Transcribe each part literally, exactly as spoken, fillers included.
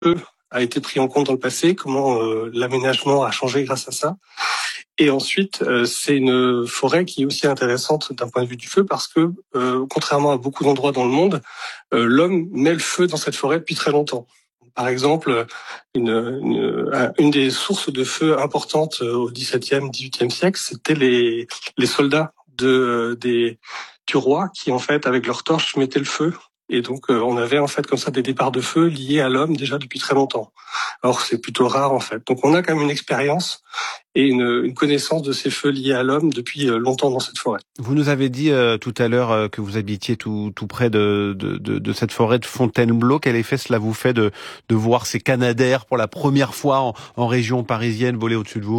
feu a été pris en compte dans le passé, comment euh, l'aménagement a changé grâce à ça. Et ensuite, euh, c'est une forêt qui est aussi intéressante d'un point de vue du feu parce que, euh, contrairement à beaucoup d'endroits dans le monde, euh, l'homme met le feu dans cette forêt depuis très longtemps. Par exemple, une, une, une des sources de feu importantes au dix-septième, dix-huitième siècle, c'était les, les soldats de, des, du roi qui, en fait, avec leurs torches, mettaient le feu. Et donc, euh, on avait en fait comme ça des départs de feu liés à l'homme déjà depuis très longtemps. Or, c'est plutôt rare en fait. Donc, on a quand même une expérience et une, une connaissance de ces feux liés à l'homme depuis longtemps dans cette forêt. Vous nous avez dit euh, tout à l'heure euh, que vous habitiez tout, tout près de, de, de, de cette forêt de Fontainebleau. Quel effet cela vous fait de, de voir ces canadaires pour la première fois en, en région parisienne voler au-dessus de vous ?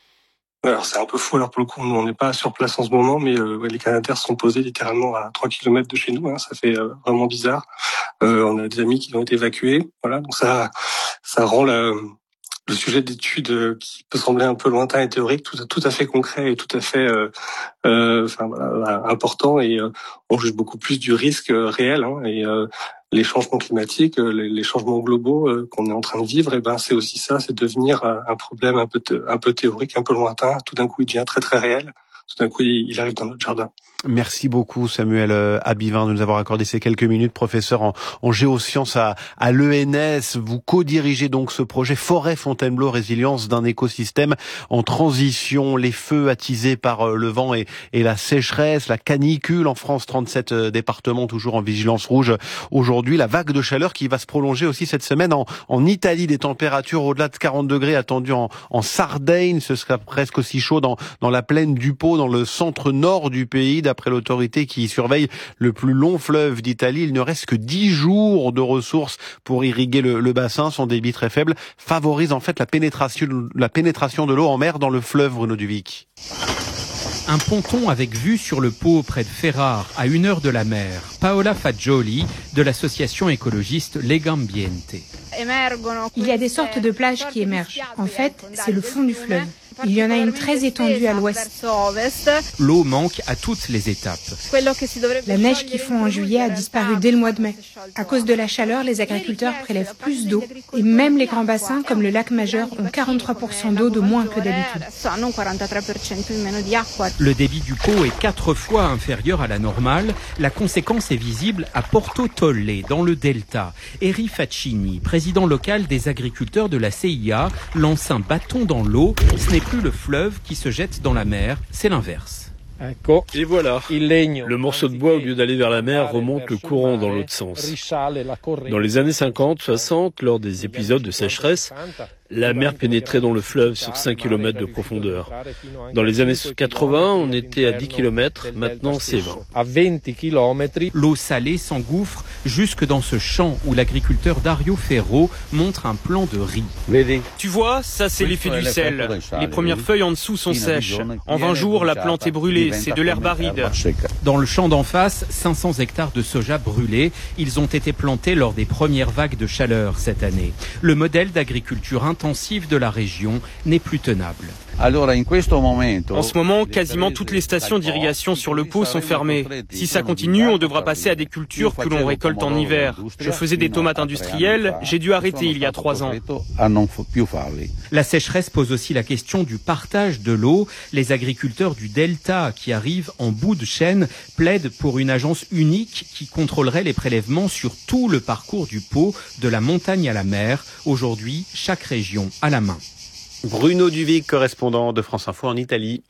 Alors c'est un peu fou, alors pour le coup on n'est pas sur place en ce moment, mais euh, ouais, les canadaires sont posés littéralement à trois kilomètres de chez nous, hein, ça fait euh, vraiment bizarre. Euh, on a des amis qui ont été évacués, voilà, donc ça ça rend la, le sujet d'étude qui peut sembler un peu lointain et théorique tout, tout à fait concret et tout à fait euh, euh, enfin, voilà, important, et euh, on juge beaucoup plus du risque euh, réel, hein, et euh, les changements climatiques, les, les changements globaux euh, qu'on est en train de vivre, et ben c'est aussi ça, c'est devenir un, un problème un peu te, un peu théorique, un peu lointain. Tout d'un coup, il devient très très réel. Tout d'un coup, il, il arrive dans notre jardin. Merci beaucoup Samuel Abivin de nous avoir accordé ces quelques minutes, professeur en, en géosciences à, à l'E N S. Vous co-dirigez donc ce projet Forêt Fontainebleau, résilience d'un écosystème en transition. Les feux attisés par le vent et, et la sécheresse, la canicule en France, trente-sept départements toujours en vigilance rouge aujourd'hui. La vague de chaleur qui va se prolonger aussi cette semaine en, en Italie. Des températures au-delà de quarante degrés attendues en, en Sardaigne. Ce sera presque aussi chaud dans, dans la plaine du Pô, dans le centre nord du pays. D'après l'autorité qui surveille le plus long fleuve d'Italie, il ne reste que dix jours de ressources pour irriguer le, le bassin. Son débit très faible favorise en fait la pénétration, la pénétration de l'eau en mer dans le fleuve, Bruno Duvic. Un ponton avec vue sur le Pô près de Ferrare, à une heure de la mer. Paola Fagioli, de l'association écologiste Legambiente. Il y a des sortes de plages qui émergent. En fait, c'est le fond du fleuve. Il y en a une très étendue à l'ouest. L'eau manque à toutes les étapes. La neige qui fond en juillet a disparu dès le mois de mai. À cause de la chaleur, les agriculteurs prélèvent plus d'eau et même les grands bassins comme le lac Majeur ont quarante-trois pour cent d'eau de moins que d'habitude. Le débit du Pô est quatre fois inférieur à la normale. La conséquence est visible à Porto Tolle, dans le delta. Eri Faccini, président local des agriculteurs de la C I A, lance un bâton dans l'eau. Ce n'est plus le fleuve qui se jette dans la mer, c'est l'inverse. Et voilà, le morceau de bois, au lieu d'aller vers la mer, remonte le courant dans l'autre sens. Dans les années cinquante soixante, lors des épisodes de sécheresse, la mer pénétrait dans le fleuve sur cinq kilomètres de profondeur. Dans les années quatre-vingts, on était à dix kilomètres, maintenant c'est vingt. L'eau salée s'engouffre jusque dans ce champ où l'agriculteur Dario Ferro montre un plant de riz. Tu vois, ça c'est l'effet du sel. Les premières feuilles en dessous sont sèches. En vingt jours, la plante est brûlée, c'est de l'herbe aride. Dans le champ d'en face, cinq cents hectares de soja brûlés. Ils ont été plantés lors des premières vagues de chaleur cette année. Le modèle d'agriculture intensive de la région n'est plus tenable. En ce moment, quasiment toutes les stations d'irrigation sur le Pô sont fermées. Si ça continue, on devra passer à des cultures que l'on récolte en hiver. Je faisais des tomates industrielles, j'ai dû arrêter il y a trois ans. La sécheresse pose aussi la question du partage de l'eau. Les agriculteurs du delta qui arrivent en bout de chaîne plaident pour une agence unique qui contrôlerait les prélèvements sur tout le parcours du Pô, de la montagne à la mer. Aujourd'hui, chaque région a la main. Bruno Duvic, correspondant de France Info en Italie.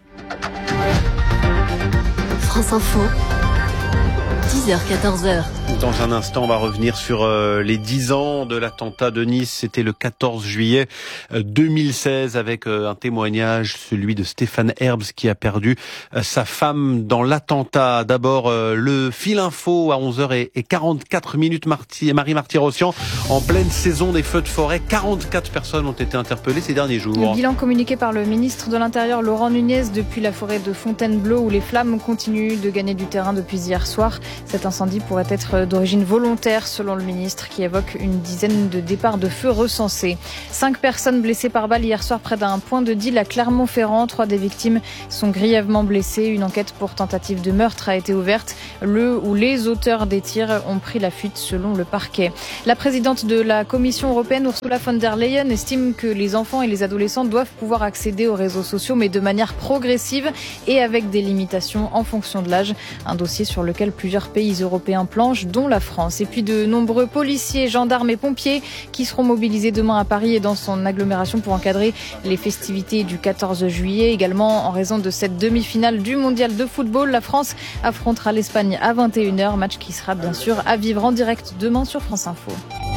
France Info, dix heures quatorze heures. Dans un instant, on va revenir sur euh, les dix ans de l'attentat de Nice. C'était le quatorze juillet deux mille seize avec euh, un témoignage, celui de Stéphane Herbs qui a perdu euh, sa femme dans l'attentat. D'abord, euh, le fil info à onze heures quarante-quatre minutes. Marty, Marie Marty-Rossian, en pleine saison des feux de forêt, quarante-quatre personnes ont été interpellées ces derniers jours. Le bilan communiqué par le ministre de l'Intérieur, Laurent Nunez, depuis la forêt de Fontainebleau où les flammes continuent de gagner du terrain depuis hier soir. Cet incendie pourrait être d'origine volontaire selon le ministre qui évoque une dizaine de départs de feu recensés. Cinq personnes blessées par balle hier soir près d'un point de deal à Clermont-Ferrand. Trois des victimes sont grièvement blessées. Une enquête pour tentative de meurtre a été ouverte. Le ou les auteurs des tirs ont pris la fuite selon le parquet. La présidente de la Commission européenne, Ursula von der Leyen, estime que les enfants et les adolescents doivent pouvoir accéder aux réseaux sociaux, mais de manière progressive et avec des limitations en fonction de l'âge. Un dossier sur lequel plusieurs pays européens planchent, dont la France. Et puis de nombreux policiers, gendarmes et pompiers qui seront mobilisés demain à Paris et dans son agglomération pour encadrer les festivités du quatorze juillet. Également en raison de cette demi-finale du mondial de football, la France affrontera l'Espagne à vingt et une heures. Match qui sera bien sûr à vivre en direct demain sur France Info.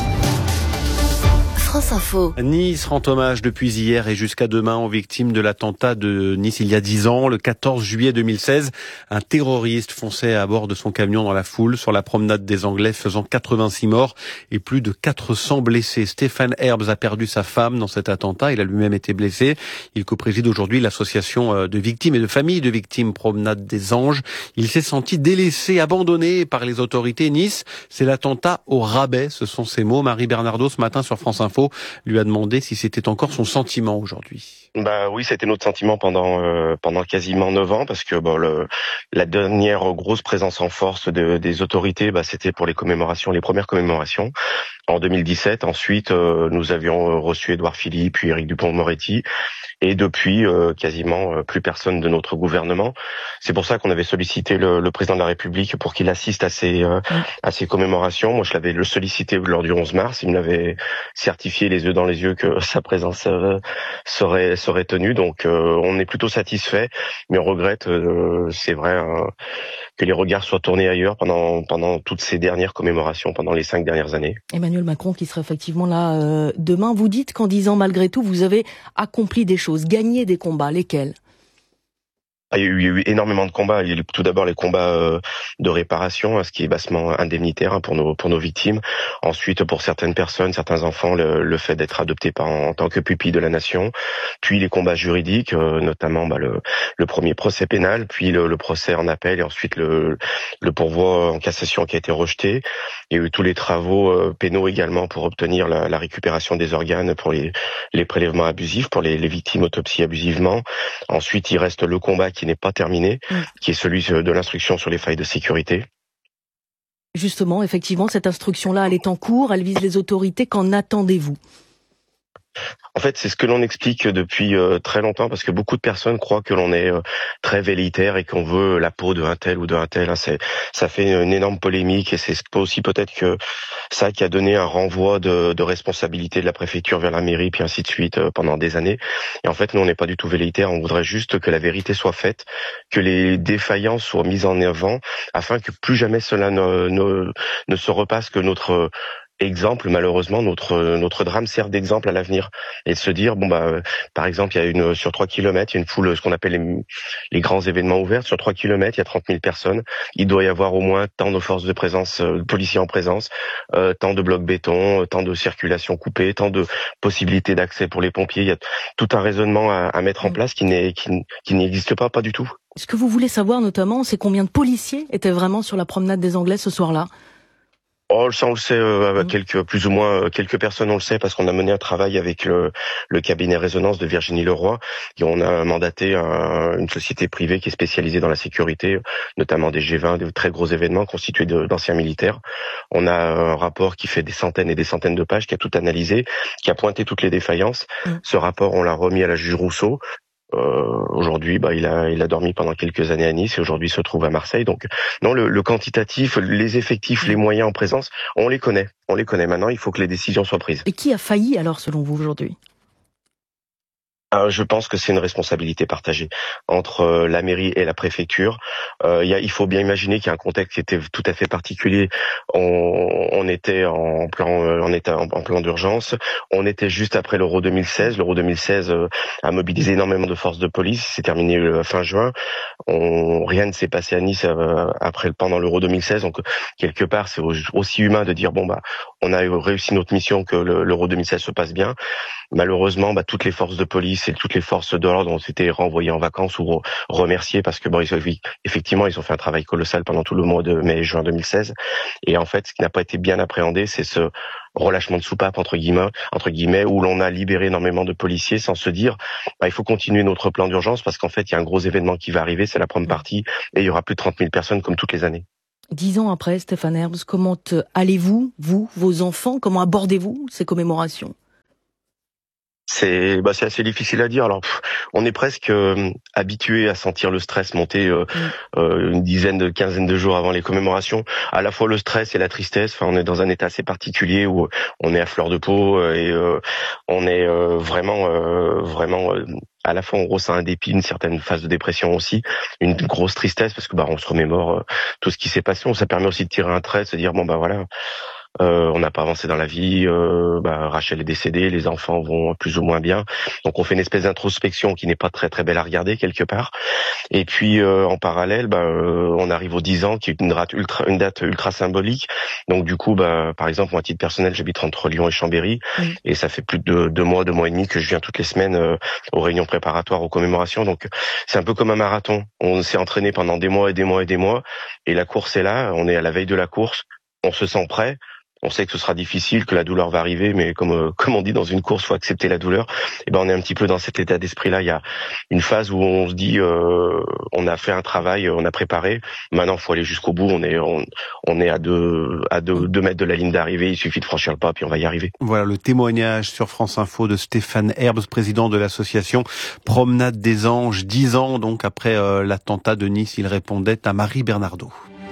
France Info. Nice rend hommage depuis hier et jusqu'à demain aux victimes de l'attentat de Nice il y a dix ans, le quatorze juillet deux mille seize. Un terroriste fonçait à bord de son camion dans la foule sur la promenade des Anglais, faisant quatre-vingt-six morts et plus de quatre cents blessés. Stéphane Herbs a perdu sa femme dans cet attentat. Il a lui-même été blessé. Il co-préside aujourd'hui l'association de victimes et de familles de victimes Promenade des Anges. Il s'est senti délaissé, abandonné par les autorités. Nice, c'est l'attentat au rabais, ce sont ses mots. Marie Bernardo, ce matin sur France Info, lui a demandé si c'était encore son sentiment aujourd'hui. Bah oui, c'était notre sentiment pendant euh, pendant quasiment neuf ans, parce que bon, le, la dernière grosse présence en force de, des autorités, bah, c'était pour les commémorations, les premières commémorations en deux mille dix-sept. Ensuite, euh, nous avions reçu Édouard Philippe puis Éric Dupond-Moretti. Et depuis, euh, quasiment euh, plus personne de notre gouvernement. C'est pour ça qu'on avait sollicité le, le président de la République pour qu'il assiste à ces euh, à ces commémorations. Moi, je l'avais le sollicité lors du onze mars. Il me l'avait certifié les yeux dans les yeux que sa présence euh, serait serait tenue. Donc, euh, on est plutôt satisfait, mais on regrette, euh, c'est vrai, euh, que les regards soient tournés ailleurs pendant pendant toutes ces dernières commémorations, pendant les cinq dernières années. Emmanuel Macron qui sera effectivement là euh, demain. Vous dites qu'en dix ans, malgré tout, vous avez accompli des choses, gagné des combats. Lesquels ? Il y a eu, il y a eu énormément de combats. Il y a eu tout d'abord les combats euh, de réparation, ce qui est bassement indemnitaire hein, pour nos pour nos victimes. Ensuite, pour certaines personnes, certains enfants, le, le fait d'être adoptés par, en, en tant que pupille de la nation. Puis les combats juridiques, euh, notamment bah, le, le premier procès pénal, puis le, le procès en appel, et ensuite le, le pourvoi en cassation qui a été rejeté. Il y a eu tous les travaux euh, pénaux également pour obtenir la, la récupération des organes pour les, les prélèvements abusifs, pour les, les victimes autopsiées abusivement. Ensuite, il reste le combat qui n'est pas terminé, mmh. qui est celui de l'instruction sur les failles de sécurité. Justement, effectivement, cette instruction-là, elle est en cours, elle vise les autorités. Qu'en attendez-vous ? En fait, c'est ce que l'on explique depuis euh, très longtemps, parce que beaucoup de personnes croient que l'on est euh, très velléitaire et qu'on veut la peau d'un tel ou d'un tel. Hein. C'est, ça fait une énorme polémique, et c'est aussi peut-être que ça qui a donné un renvoi de, de responsabilité de la préfecture vers la mairie, puis ainsi de suite euh, pendant des années. Et en fait, nous, on n'est pas du tout velléitaire. On voudrait juste que la vérité soit faite, que les défaillances soient mises en avant, afin que plus jamais cela ne, ne, ne se repasse, que notre exemple, malheureusement, notre notre drame sert d'exemple à l'avenir, et de se dire bon bah euh, par exemple, il y a une sur trois kilomètres, il y a une foule, ce qu'on appelle les, les grands événements ouverts. Sur trois kilomètres, il y a trente mille personnes. Il doit y avoir au moins tant de forces de présence, euh, de policiers en présence, euh, tant de blocs béton, euh, tant de circulation coupée, tant de possibilités d'accès pour les pompiers. Il y a tout un raisonnement à, à mettre en place qui n'est qui, qui n'existe pas, pas du tout. Ce que vous voulez savoir notamment, c'est combien de policiers étaient vraiment sur la promenade des Anglais ce soir-là ? Oh, ça on le sait, euh, mmh. quelques plus ou moins quelques personnes on le sait, parce qu'on a mené un travail avec le, le cabinet Résonance de Virginie Leroy, et on a mandaté un, une société privée qui est spécialisée dans la sécurité, notamment des G vingt, des très gros événements constitués de, d'anciens militaires. On a un rapport qui fait des centaines et des centaines de pages, qui a tout analysé, qui a pointé toutes les défaillances. Mmh. Ce rapport, on l'a remis à la juge Rousseau. Euh, aujourd'hui, bah, il a, il a dormi pendant quelques années à Nice, et aujourd'hui il se trouve à Marseille. Donc, non, le, le quantitatif, les effectifs, les moyens en présence, on les connaît. On les connaît. Maintenant, il faut que les décisions soient prises. Et qui a failli alors, selon vous, aujourd'hui ? Euh, je pense que c'est une responsabilité partagée entre euh, la mairie et la préfecture. Euh, y a, il faut bien imaginer qu'il y a un contexte qui était tout à fait particulier. On, on était en plan, euh, on était en, en plan d'urgence. On était juste après l'Euro deux mille seize. L'Euro deux mille seize euh, a mobilisé énormément de forces de police. C'est terminé euh, fin juin. On, rien ne s'est passé à Nice euh, après pendant l'Euro deux mille seize. Donc quelque part, c'est aussi humain de dire bon bah on a réussi notre mission, que le, l'Euro deux mille seize se passe bien. Malheureusement, bah, toutes les forces de police c'est toutes les forces de l'ordre ont été renvoyées en vacances ou remerciées parce que bon, ils ont, effectivement, ils ont fait un travail colossal pendant tout le mois de mai-juin deux mille seize. Et en fait, ce qui n'a pas été bien appréhendé, c'est ce relâchement de soupape entre guillemets, entre guillemets, où l'on a libéré énormément de policiers sans se dire, bah, il faut continuer notre plan d'urgence parce qu'en fait, il y a un gros événement qui va arriver, c'est la première partie, et il y aura plus de trente mille personnes comme toutes les années. Dix ans après, Stéphane Herbst, comment allez-vous, vous, vos enfants, comment abordez-vous ces commémorations ? C'est bah c'est assez difficile à dire. Alors pff, on est presque euh, habitué à sentir le stress monter euh, mmh. euh, une dizaine de quinzaine de jours avant les commémorations. À la fois le stress et la tristesse. Enfin, on est dans un état assez particulier où on est à fleur de peau et euh, on est euh, vraiment euh, vraiment euh, à la fois on ressent un dépit, une certaine phase de dépression aussi, une grosse tristesse parce que bah on se remémore euh, tout ce qui s'est passé. On ça permet aussi de tirer un trait, de se dire bon bah voilà. Euh, on n'a pas avancé dans la vie, euh, bah, Rachel est décédée, les enfants vont plus ou moins bien, donc on fait une espèce d'introspection qui n'est pas très très belle à regarder quelque part. Et puis euh, en parallèle, bah, euh, on arrive aux dix ans, qui est une date ultra, une date ultra symbolique. Donc du coup, bah, par exemple, moi à titre personnel, j'habite entre Lyon et Chambéry, oui. et ça fait plus de deux mois, deux mois et demi que je viens toutes les semaines euh, aux réunions préparatoires, aux commémorations. Donc c'est un peu comme un marathon. On s'est entraîné pendant des mois et des mois et des mois, et la course est là. On est à la veille de la course, on se sent prêt. On sait que ce sera difficile, que la douleur va arriver, mais comme euh, comme on dit dans une course, faut accepter la douleur. Et ben on est un petit peu dans cet état d'esprit-là. Il y a une phase où on se dit, euh, on a fait un travail, on a préparé. Maintenant, faut aller jusqu'au bout. On est on, on est à deux à deux, deux mètres de la ligne d'arrivée. Il suffit de franchir le pas, puis on va y arriver. Voilà le témoignage sur France Info de Stéphane Herbst, président de l'association Promenade des Anges. Dix ans donc après euh, l'attentat de Nice, il répondait à Marie Bernardo.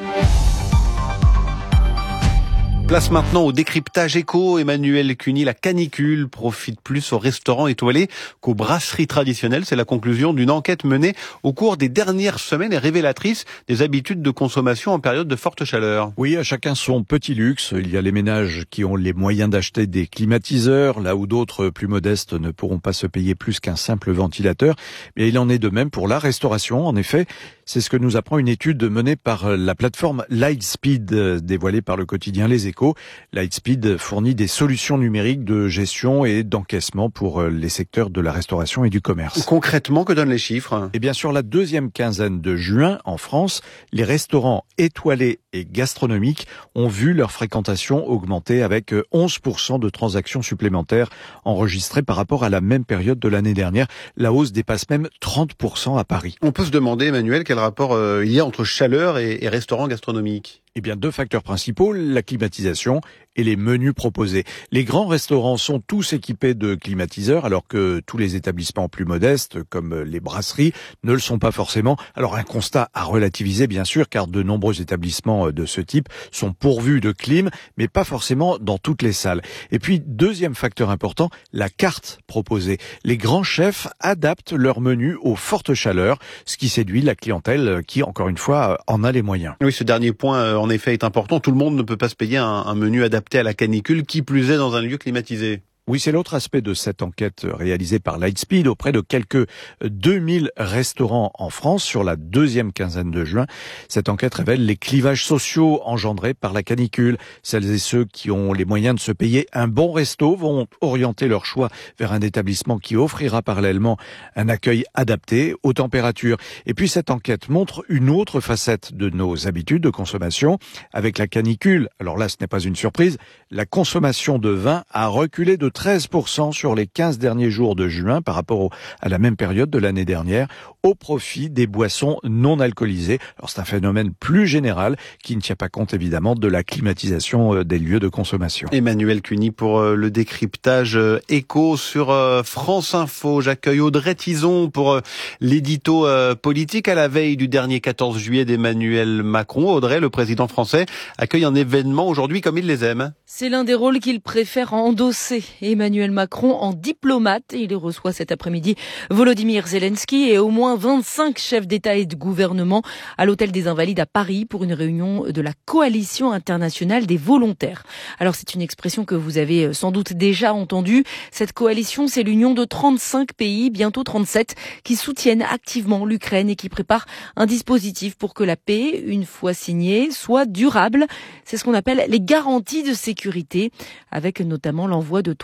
Place maintenant au décryptage éco. Emmanuel Cuny, la canicule profite plus aux restaurants étoilés qu'aux brasseries traditionnelles. C'est la conclusion d'une enquête menée au cours des dernières semaines et révélatrice des habitudes de consommation en période de forte chaleur. Oui, à chacun son petit luxe. Il y a les ménages qui ont les moyens d'acheter des climatiseurs, là où d'autres plus modestes ne pourront pas se payer plus qu'un simple ventilateur. Mais il en est de même pour la restauration. En effet, c'est ce que nous apprend une étude menée par la plateforme Lightspeed, dévoilée par le quotidien Les Échos. Lightspeed fournit des solutions numériques de gestion et d'encaissement pour les secteurs de la restauration et du commerce. Concrètement, que donnent les chiffres ? Eh bien, sur la deuxième quinzaine de juin, en France, les restaurants étoilés et gastronomiques ont vu leur fréquentation augmenter avec onze pour cent de transactions supplémentaires enregistrées par rapport à la même période de l'année dernière. La hausse dépasse même trente pour cent à Paris. On peut se demander, Emmanuel, quel rapport euh, il y a entre chaleur et, et restaurants gastronomiques ? Eh bien, deux facteurs principaux, la climatisation et les menus proposés. Les grands restaurants sont tous équipés de climatiseurs, alors que tous les établissements plus modestes, comme les brasseries, ne le sont pas forcément. Alors, un constat à relativiser, bien sûr, car de nombreux établissements de ce type sont pourvus de clim, mais pas forcément dans toutes les salles. Et puis, deuxième facteur important, la carte proposée. Les grands chefs adaptent leur menu aux fortes chaleurs, ce qui séduit la clientèle qui, encore une fois, en a les moyens. Oui, ce dernier point, en effet, est important. Tout le monde ne peut pas se payer un, un menu adapté à la canicule, qui plus est dans un lieu climatisé. Oui, c'est l'autre aspect de cette enquête réalisée par Lightspeed auprès de quelques deux mille restaurants en France sur la deuxième quinzaine de juin. Cette enquête révèle les clivages sociaux engendrés par la canicule. Celles et ceux qui ont les moyens de se payer un bon resto vont orienter leur choix vers un établissement qui offrira parallèlement un accueil adapté aux températures. Et puis cette enquête montre une autre facette de nos habitudes de consommation. Avec la canicule, alors là ce n'est pas une surprise, la consommation de vin a reculé de treize pour cent sur les quinze derniers jours de juin par rapport au, à la même période de l'année dernière, au profit des boissons non alcoolisées. Alors c'est un phénomène plus général qui ne tient pas compte évidemment de la climatisation des lieux de consommation. Emmanuel Cuny pour le décryptage éco sur France Info. J'accueille Audrey Tison pour l'édito politique à la veille du dernier quatorze juillet d'Emmanuel Macron. Audrey, le président français, accueille un événement aujourd'hui comme il les aime. C'est l'un des rôles qu'il préfère endosser. Emmanuel Macron en diplomate. Il reçoit cet après-midi Volodymyr Zelensky et au moins vingt-cinq chefs d'État et de gouvernement à l'Hôtel des Invalides à Paris pour une réunion de la Coalition internationale des volontaires. Alors c'est une expression que vous avez sans doute déjà entendue. Cette coalition, c'est l'union de trente-cinq pays, bientôt trente-sept, qui soutiennent activement l'Ukraine et qui préparent un dispositif pour que la paix, une fois signée, soit durable. C'est ce qu'on appelle les garanties de sécurité, avec notamment l'envoi de troupes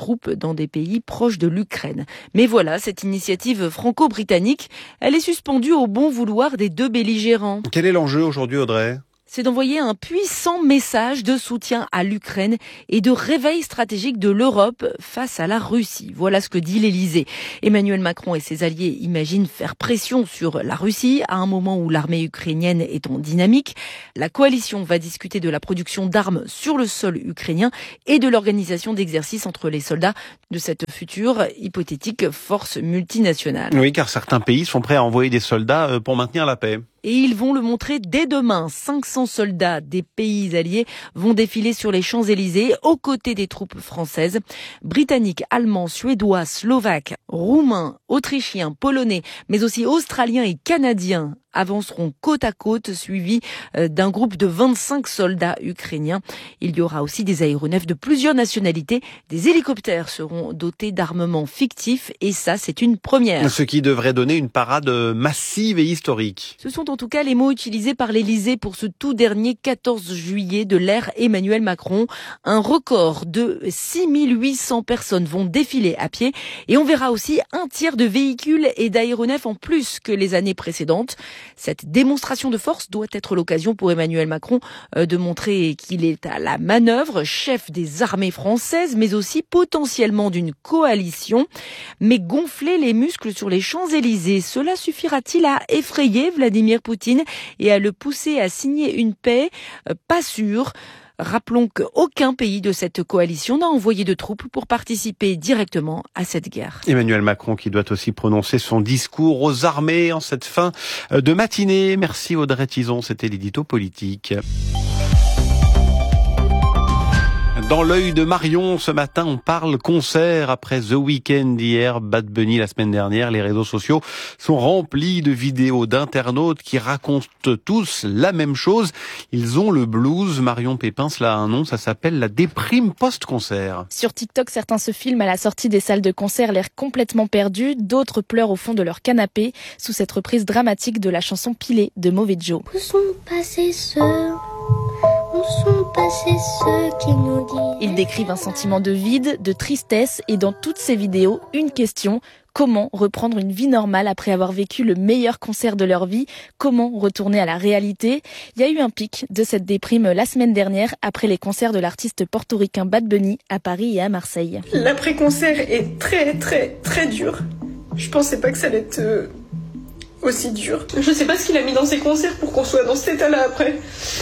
troupes dans des pays proches de l'Ukraine. Mais voilà, cette initiative franco-britannique, elle est suspendue au bon vouloir des deux belligérants. Quel est l'enjeu aujourd'hui, Audrey ? C'est d'envoyer un puissant message de soutien à l'Ukraine et de réveil stratégique de l'Europe face à la Russie. Voilà ce que dit l'Élysée. Emmanuel Macron et ses alliés imaginent faire pression sur la Russie à un moment où l'armée ukrainienne est en dynamique. La coalition va discuter de la production d'armes sur le sol ukrainien et de l'organisation d'exercices entre les soldats de cette future hypothétique force multinationale. Oui, car certains pays sont prêts à envoyer des soldats pour maintenir la paix. Et ils vont le montrer dès demain. cinq cents soldats des pays alliés vont défiler sur les Champs-Élysées aux côtés des troupes françaises. Britanniques, Allemands, Suédois, Slovaques, Roumains, Autrichiens, Polonais, mais aussi Australiens et Canadiens avanceront côte à côte, suivis d'un groupe de vingt-cinq soldats ukrainiens. Il y aura aussi des aéronefs de plusieurs nationalités. Des hélicoptères seront dotés d'armements fictifs et ça, c'est une première. Ce qui devrait donner une parade massive et historique. Ce sont en tout cas les mots utilisés par l'Élysée pour ce tout dernier quatorze juillet de l'ère Emmanuel Macron. Un record de six mille huit cents personnes vont défiler à pied et on verra aussi un tiers de véhicules et d'aéronefs en plus que les années précédentes. Cette démonstration de force doit être l'occasion pour Emmanuel Macron de montrer qu'il est à la manœuvre, chef des armées françaises, mais aussi potentiellement d'une coalition. Mais gonfler les muscles sur les Champs-Élysées, cela suffira-t-il à effrayer Vladimir Poutine et à le pousser à signer une paix ? Pas sûr. Rappelons qu'aucun pays de cette coalition n'a envoyé de troupes pour participer directement à cette guerre. Emmanuel Macron qui doit aussi prononcer son discours aux armées en cette fin de matinée. Merci Audrey Tizon, c'était l'édito politique. Dans l'œil de Marion, ce matin, on parle concert après The Weeknd hier, Bad Bunny la semaine dernière. Les réseaux sociaux sont remplis de vidéos d'internautes qui racontent tous la même chose. Ils ont le blues. Marion Pépin, cela a un nom, ça s'appelle la déprime post-concert. Sur TikTok, certains se filment à la sortie des salles de concert, l'air complètement perdus. D'autres pleurent au fond de leur canapé sous cette reprise dramatique de la chanson Pilée de Mauvais Joe. Où sont passés ceux Où sont passés ceux qui nous disent... Ils décrivent un sentiment de vide, de tristesse et dans toutes ces vidéos, une question. Comment reprendre une vie normale après avoir vécu le meilleur concert de leur vie ? Comment retourner à la réalité ? Il y a eu un pic de cette déprime la semaine dernière après les concerts de l'artiste portoricain Bad Bunny à Paris et à Marseille. L'après-concert est très très très dur. Je pensais pas que ça allait être euh, aussi dur. Je sais pas ce qu'il a mis dans ses concerts pour qu'on soit dans cet état-là après.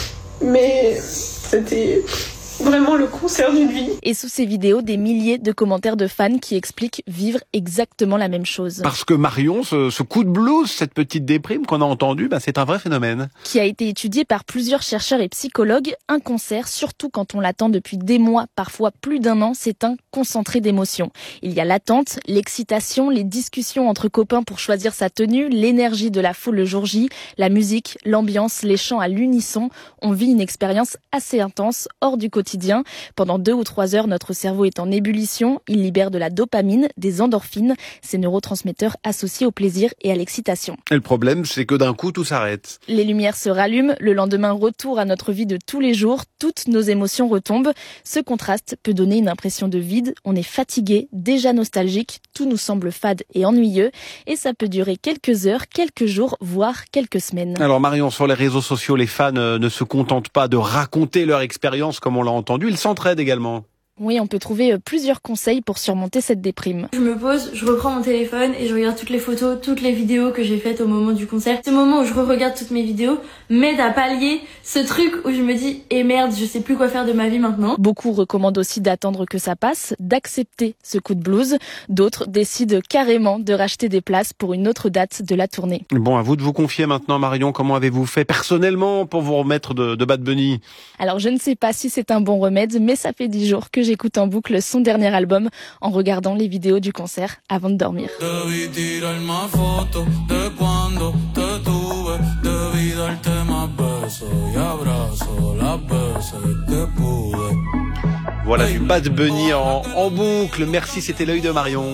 Mais c'était vraiment le concert d'une vie. Et sous ces vidéos, des milliers de commentaires de fans qui expliquent vivre exactement la même chose. Parce que Marion, ce, ce coup de blues, cette petite déprime qu'on a entendue, bah, c'est un vrai phénomène. Qui a été étudié par plusieurs chercheurs et psychologues. Un concert, surtout quand on l'attend depuis des mois, parfois plus d'un an, c'est un concentré d'émotions. Il y a l'attente, l'excitation, les discussions entre copains pour choisir sa tenue, l'énergie de la foule le jour J, la musique, l'ambiance, les chants à l'unisson. On vit une expérience assez intense, hors du quotidien. Pendant deux ou trois heures, notre cerveau est en ébullition. Il libère de la dopamine, des endorphines, ces neurotransmetteurs associés au plaisir et à l'excitation. Et le problème, c'est que d'un coup, tout s'arrête. Les lumières se rallument, le lendemain, retour à notre vie de tous les jours, toutes nos émotions retombent. Ce contraste peut donner une impression de vide. On est fatigué, déjà nostalgique, tout nous semble fade et ennuyeux. Et ça peut durer quelques heures, quelques jours, voire quelques semaines. Alors Marion, sur les réseaux sociaux, les fans ne se contentent pas de raconter leur expérience comme on l'a entendu, ils s'entraident également. Oui, on peut trouver plusieurs conseils pour surmonter cette déprime. Je me pose, je reprends mon téléphone et je regarde toutes les photos, toutes les vidéos que j'ai faites au moment du concert. Ce moment où je re-regarde toutes mes vidéos m'aide à pallier ce truc où je me dis « Eh merde, je sais plus quoi faire de ma vie maintenant ». Beaucoup recommandent aussi d'attendre que ça passe, d'accepter ce coup de blues. D'autres décident carrément de racheter des places pour une autre date de la tournée. Bon, à vous de vous confier maintenant, Marion. Comment avez-vous fait personnellement pour vous remettre de, de Bad Bunny ? Alors, je ne sais pas si c'est un bon remède, mais ça fait dix jours que j'écoute en boucle son dernier album en regardant les vidéos du concert avant de dormir. Voilà du Bad Bunny en, en boucle. Merci, c'était l'œil de Marion.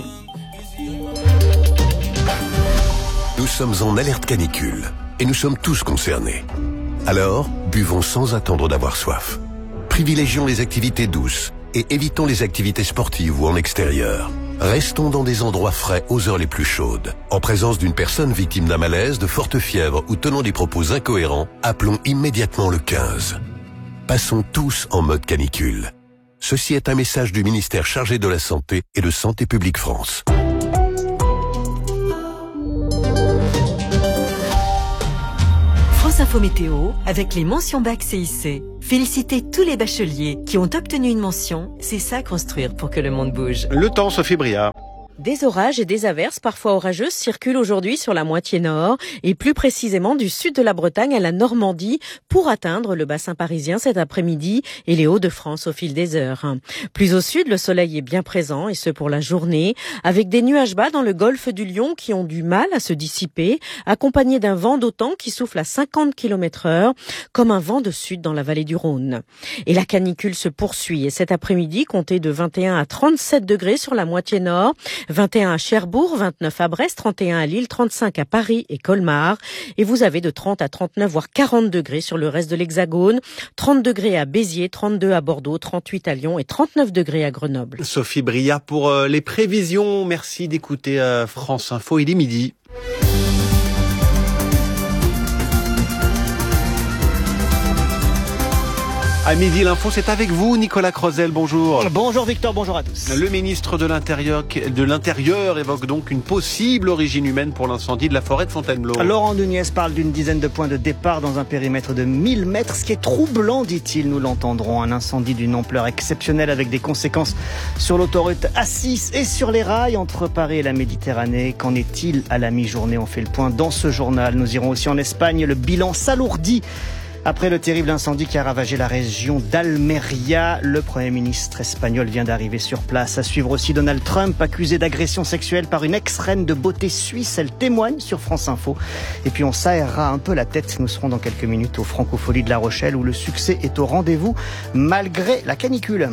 Nous sommes en alerte canicule et nous sommes tous concernés. Alors, buvons sans attendre d'avoir soif. Privilégions les activités douces, et évitons les activités sportives ou en extérieur. Restons dans des endroits frais aux heures les plus chaudes. En présence d'une personne victime d'un malaise, de forte fièvre ou tenant des propos incohérents, appelons immédiatement le quinze. Passons tous en mode canicule. Ceci est un message du ministère chargé de la Santé et de Santé publique France. France Info Météo avec les mentions bac C I C. Félicitez tous les bacheliers qui ont obtenu une mention. C'est ça construire pour que le monde bouge. Le temps, Sophie Bria. Des orages et des averses parfois orageuses circulent aujourd'hui sur la moitié nord et plus précisément du sud de la Bretagne à la Normandie pour atteindre le bassin parisien cet après-midi et les Hauts-de-France au fil des heures. Plus au sud, le soleil est bien présent et ce pour la journée avec des nuages bas dans le golfe du Lion qui ont du mal à se dissiper accompagnés d'un vent d'autant qui souffle à cinquante kilomètres heure comme un vent de sud dans la vallée du Rhône. Et la canicule se poursuit et cet après-midi comptez de vingt et un à trente-sept degrés sur la moitié nord, vingt et un à Cherbourg, vingt-neuf à Brest, trente et un à Lille, trente-cinq à Paris et Colmar. Et vous avez de trente à trente-neuf, voire quarante degrés sur le reste de l'Hexagone. trente degrés à Béziers, trente-deux à Bordeaux, trente-huit à Lyon et trente-neuf degrés à Grenoble. Sophie Bria pour euh, les prévisions. Merci d'écouter euh, France Info. Il est midi. À midi, l'info, c'est avec vous, Nicolas Crozel, bonjour. Bonjour Victor, bonjour à tous. Le ministre de l'Intérieur, de l'Intérieur évoque donc une possible origine humaine pour l'incendie de la forêt de Fontainebleau. Laurent Nunez parle d'une dizaine de points de départ dans un périmètre de mille mètres. Ce qui est troublant, dit-il, nous l'entendrons, un incendie d'une ampleur exceptionnelle avec des conséquences sur l'autoroute A six et sur les rails entre Paris et la Méditerranée. Qu'en est-il à la mi-journée? On fait le point dans ce journal. Nous irons aussi en Espagne. Le bilan s'alourdit après le terrible incendie qui a ravagé la région d'Almeria. Le Premier ministre espagnol vient d'arriver sur place. À suivre aussi Donald Trump, accusé d'agression sexuelle par une ex-reine de beauté suisse. Elle témoigne sur France Info. Et puis on s'aérera un peu la tête. Nous serons dans quelques minutes aux Francopholies de La Rochelle où le succès est au rendez-vous malgré la canicule.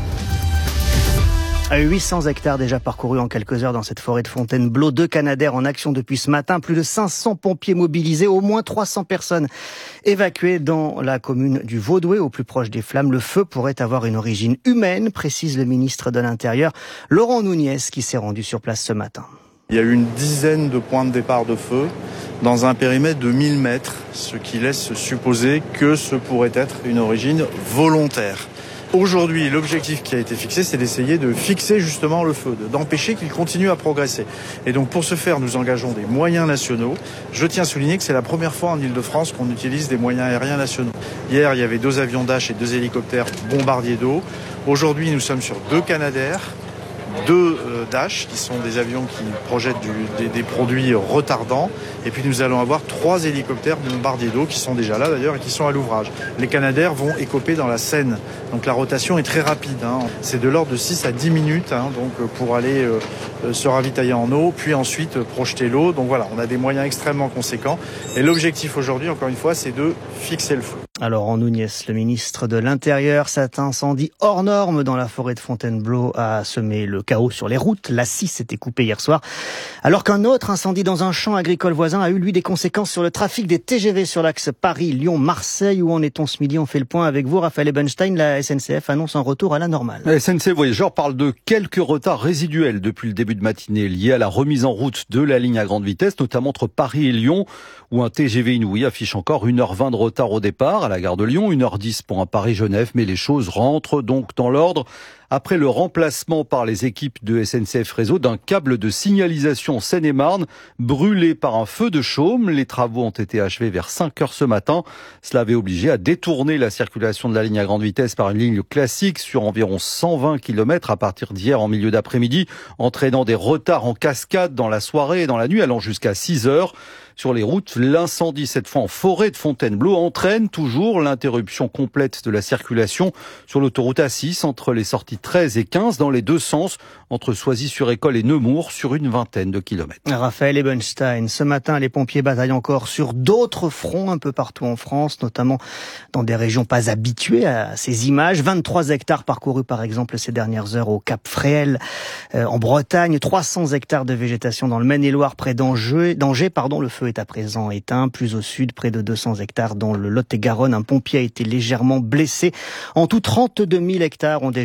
huit cents hectares déjà parcourus en quelques heures dans cette forêt de Fontainebleau. Deux Canadair en action depuis ce matin. Plus de cinq cents pompiers mobilisés. Au moins trois cents personnes évacuées dans la commune du Vaudouet, au plus proche des flammes. Le feu pourrait avoir une origine humaine, précise le ministre de l'Intérieur, Laurent Nunez, qui s'est rendu sur place ce matin. Il y a eu une dizaine de points de départ de feu dans un périmètre de mille mètres, ce qui laisse supposer que ce pourrait être une origine volontaire. Aujourd'hui, l'objectif qui a été fixé, c'est d'essayer de fixer justement le feu, d'empêcher qu'il continue à progresser. Et donc pour ce faire, nous engageons des moyens nationaux. Je tiens à souligner que c'est la première fois en Ile-de-France qu'on utilise des moyens aériens nationaux. Hier, il y avait deux avions Dash et deux hélicoptères bombardiers d'eau. Aujourd'hui, nous sommes sur deux Canadair, deux euh, Dash, qui sont des avions qui projettent du, des, des produits retardants. Et puis nous allons avoir trois hélicoptères bombardiers d'eau qui sont déjà là d'ailleurs et qui sont à l'ouvrage. Les Canadair vont écoper dans la Seine. Donc la rotation est très rapide. Hein. C'est de l'ordre de six à dix minutes hein, donc, pour aller euh, se ravitailler en eau, puis ensuite euh, projeter l'eau. Donc voilà, on a des moyens extrêmement conséquents. Et l'objectif aujourd'hui, encore une fois, c'est de fixer le feu. Alors, en Nunez, le ministre de l'Intérieur, cet incendie hors norme dans la forêt de Fontainebleau a semé le chaos sur les routes. L'A six s'était coupée hier soir, alors qu'un autre incendie dans un champ agricole voisin a eu, lui, des conséquences sur le trafic des T G V sur l'axe Paris-Lyon-Marseille. Où en est-on ce midi? On fait le point avec vous, Raphaël Ebenstein. La S N C F annonce un retour à la normale. La S N C F Voyageurs parle de quelques retards résiduels depuis le début de matinée liés à la remise en route de la ligne à grande vitesse, notamment entre Paris et Lyon, où un T G V Inouï affiche encore une heure vingt de retard au départ à la gare de Lyon, une heure dix pour un Paris-Genève, mais les choses rentrent donc dans l'ordre après le remplacement par les équipes de S N C F Réseau d'un câble de signalisation Seine-et-Marne brûlé par un feu de chaume. Les travaux ont été achevés vers cinq heures ce matin. Cela avait obligé à détourner la circulation de la ligne à grande vitesse par une ligne classique sur environ cent vingt kilomètres à partir d'hier en milieu d'après-midi, entraînant des retards en cascade dans la soirée et dans la nuit allant jusqu'à six heures. Sur les routes, l'incendie, cette fois en forêt de Fontainebleau, entraîne toujours l'interruption complète de la circulation sur l'autoroute A six entre les sorties treize et quinze dans les deux sens, entre Soisy-sur-École et Nemours, sur une vingtaine de kilomètres. Raphaël Ebenstein, ce matin, les pompiers bataillent encore sur d'autres fronts un peu partout en France, notamment dans des régions pas habituées à ces images. vingt-trois hectares parcourus, par exemple, ces dernières heures au Cap Fréhel, euh, en Bretagne. trois cents hectares de végétation dans le Maine-et-Loire, près d'Angers. d'Angers, pardon, le feu est à présent éteint. Plus au sud, près de deux cents hectares dans le Lot-et-Garonne, un pompier a été légèrement blessé. En tout, trente-deux mille hectares ont déjà été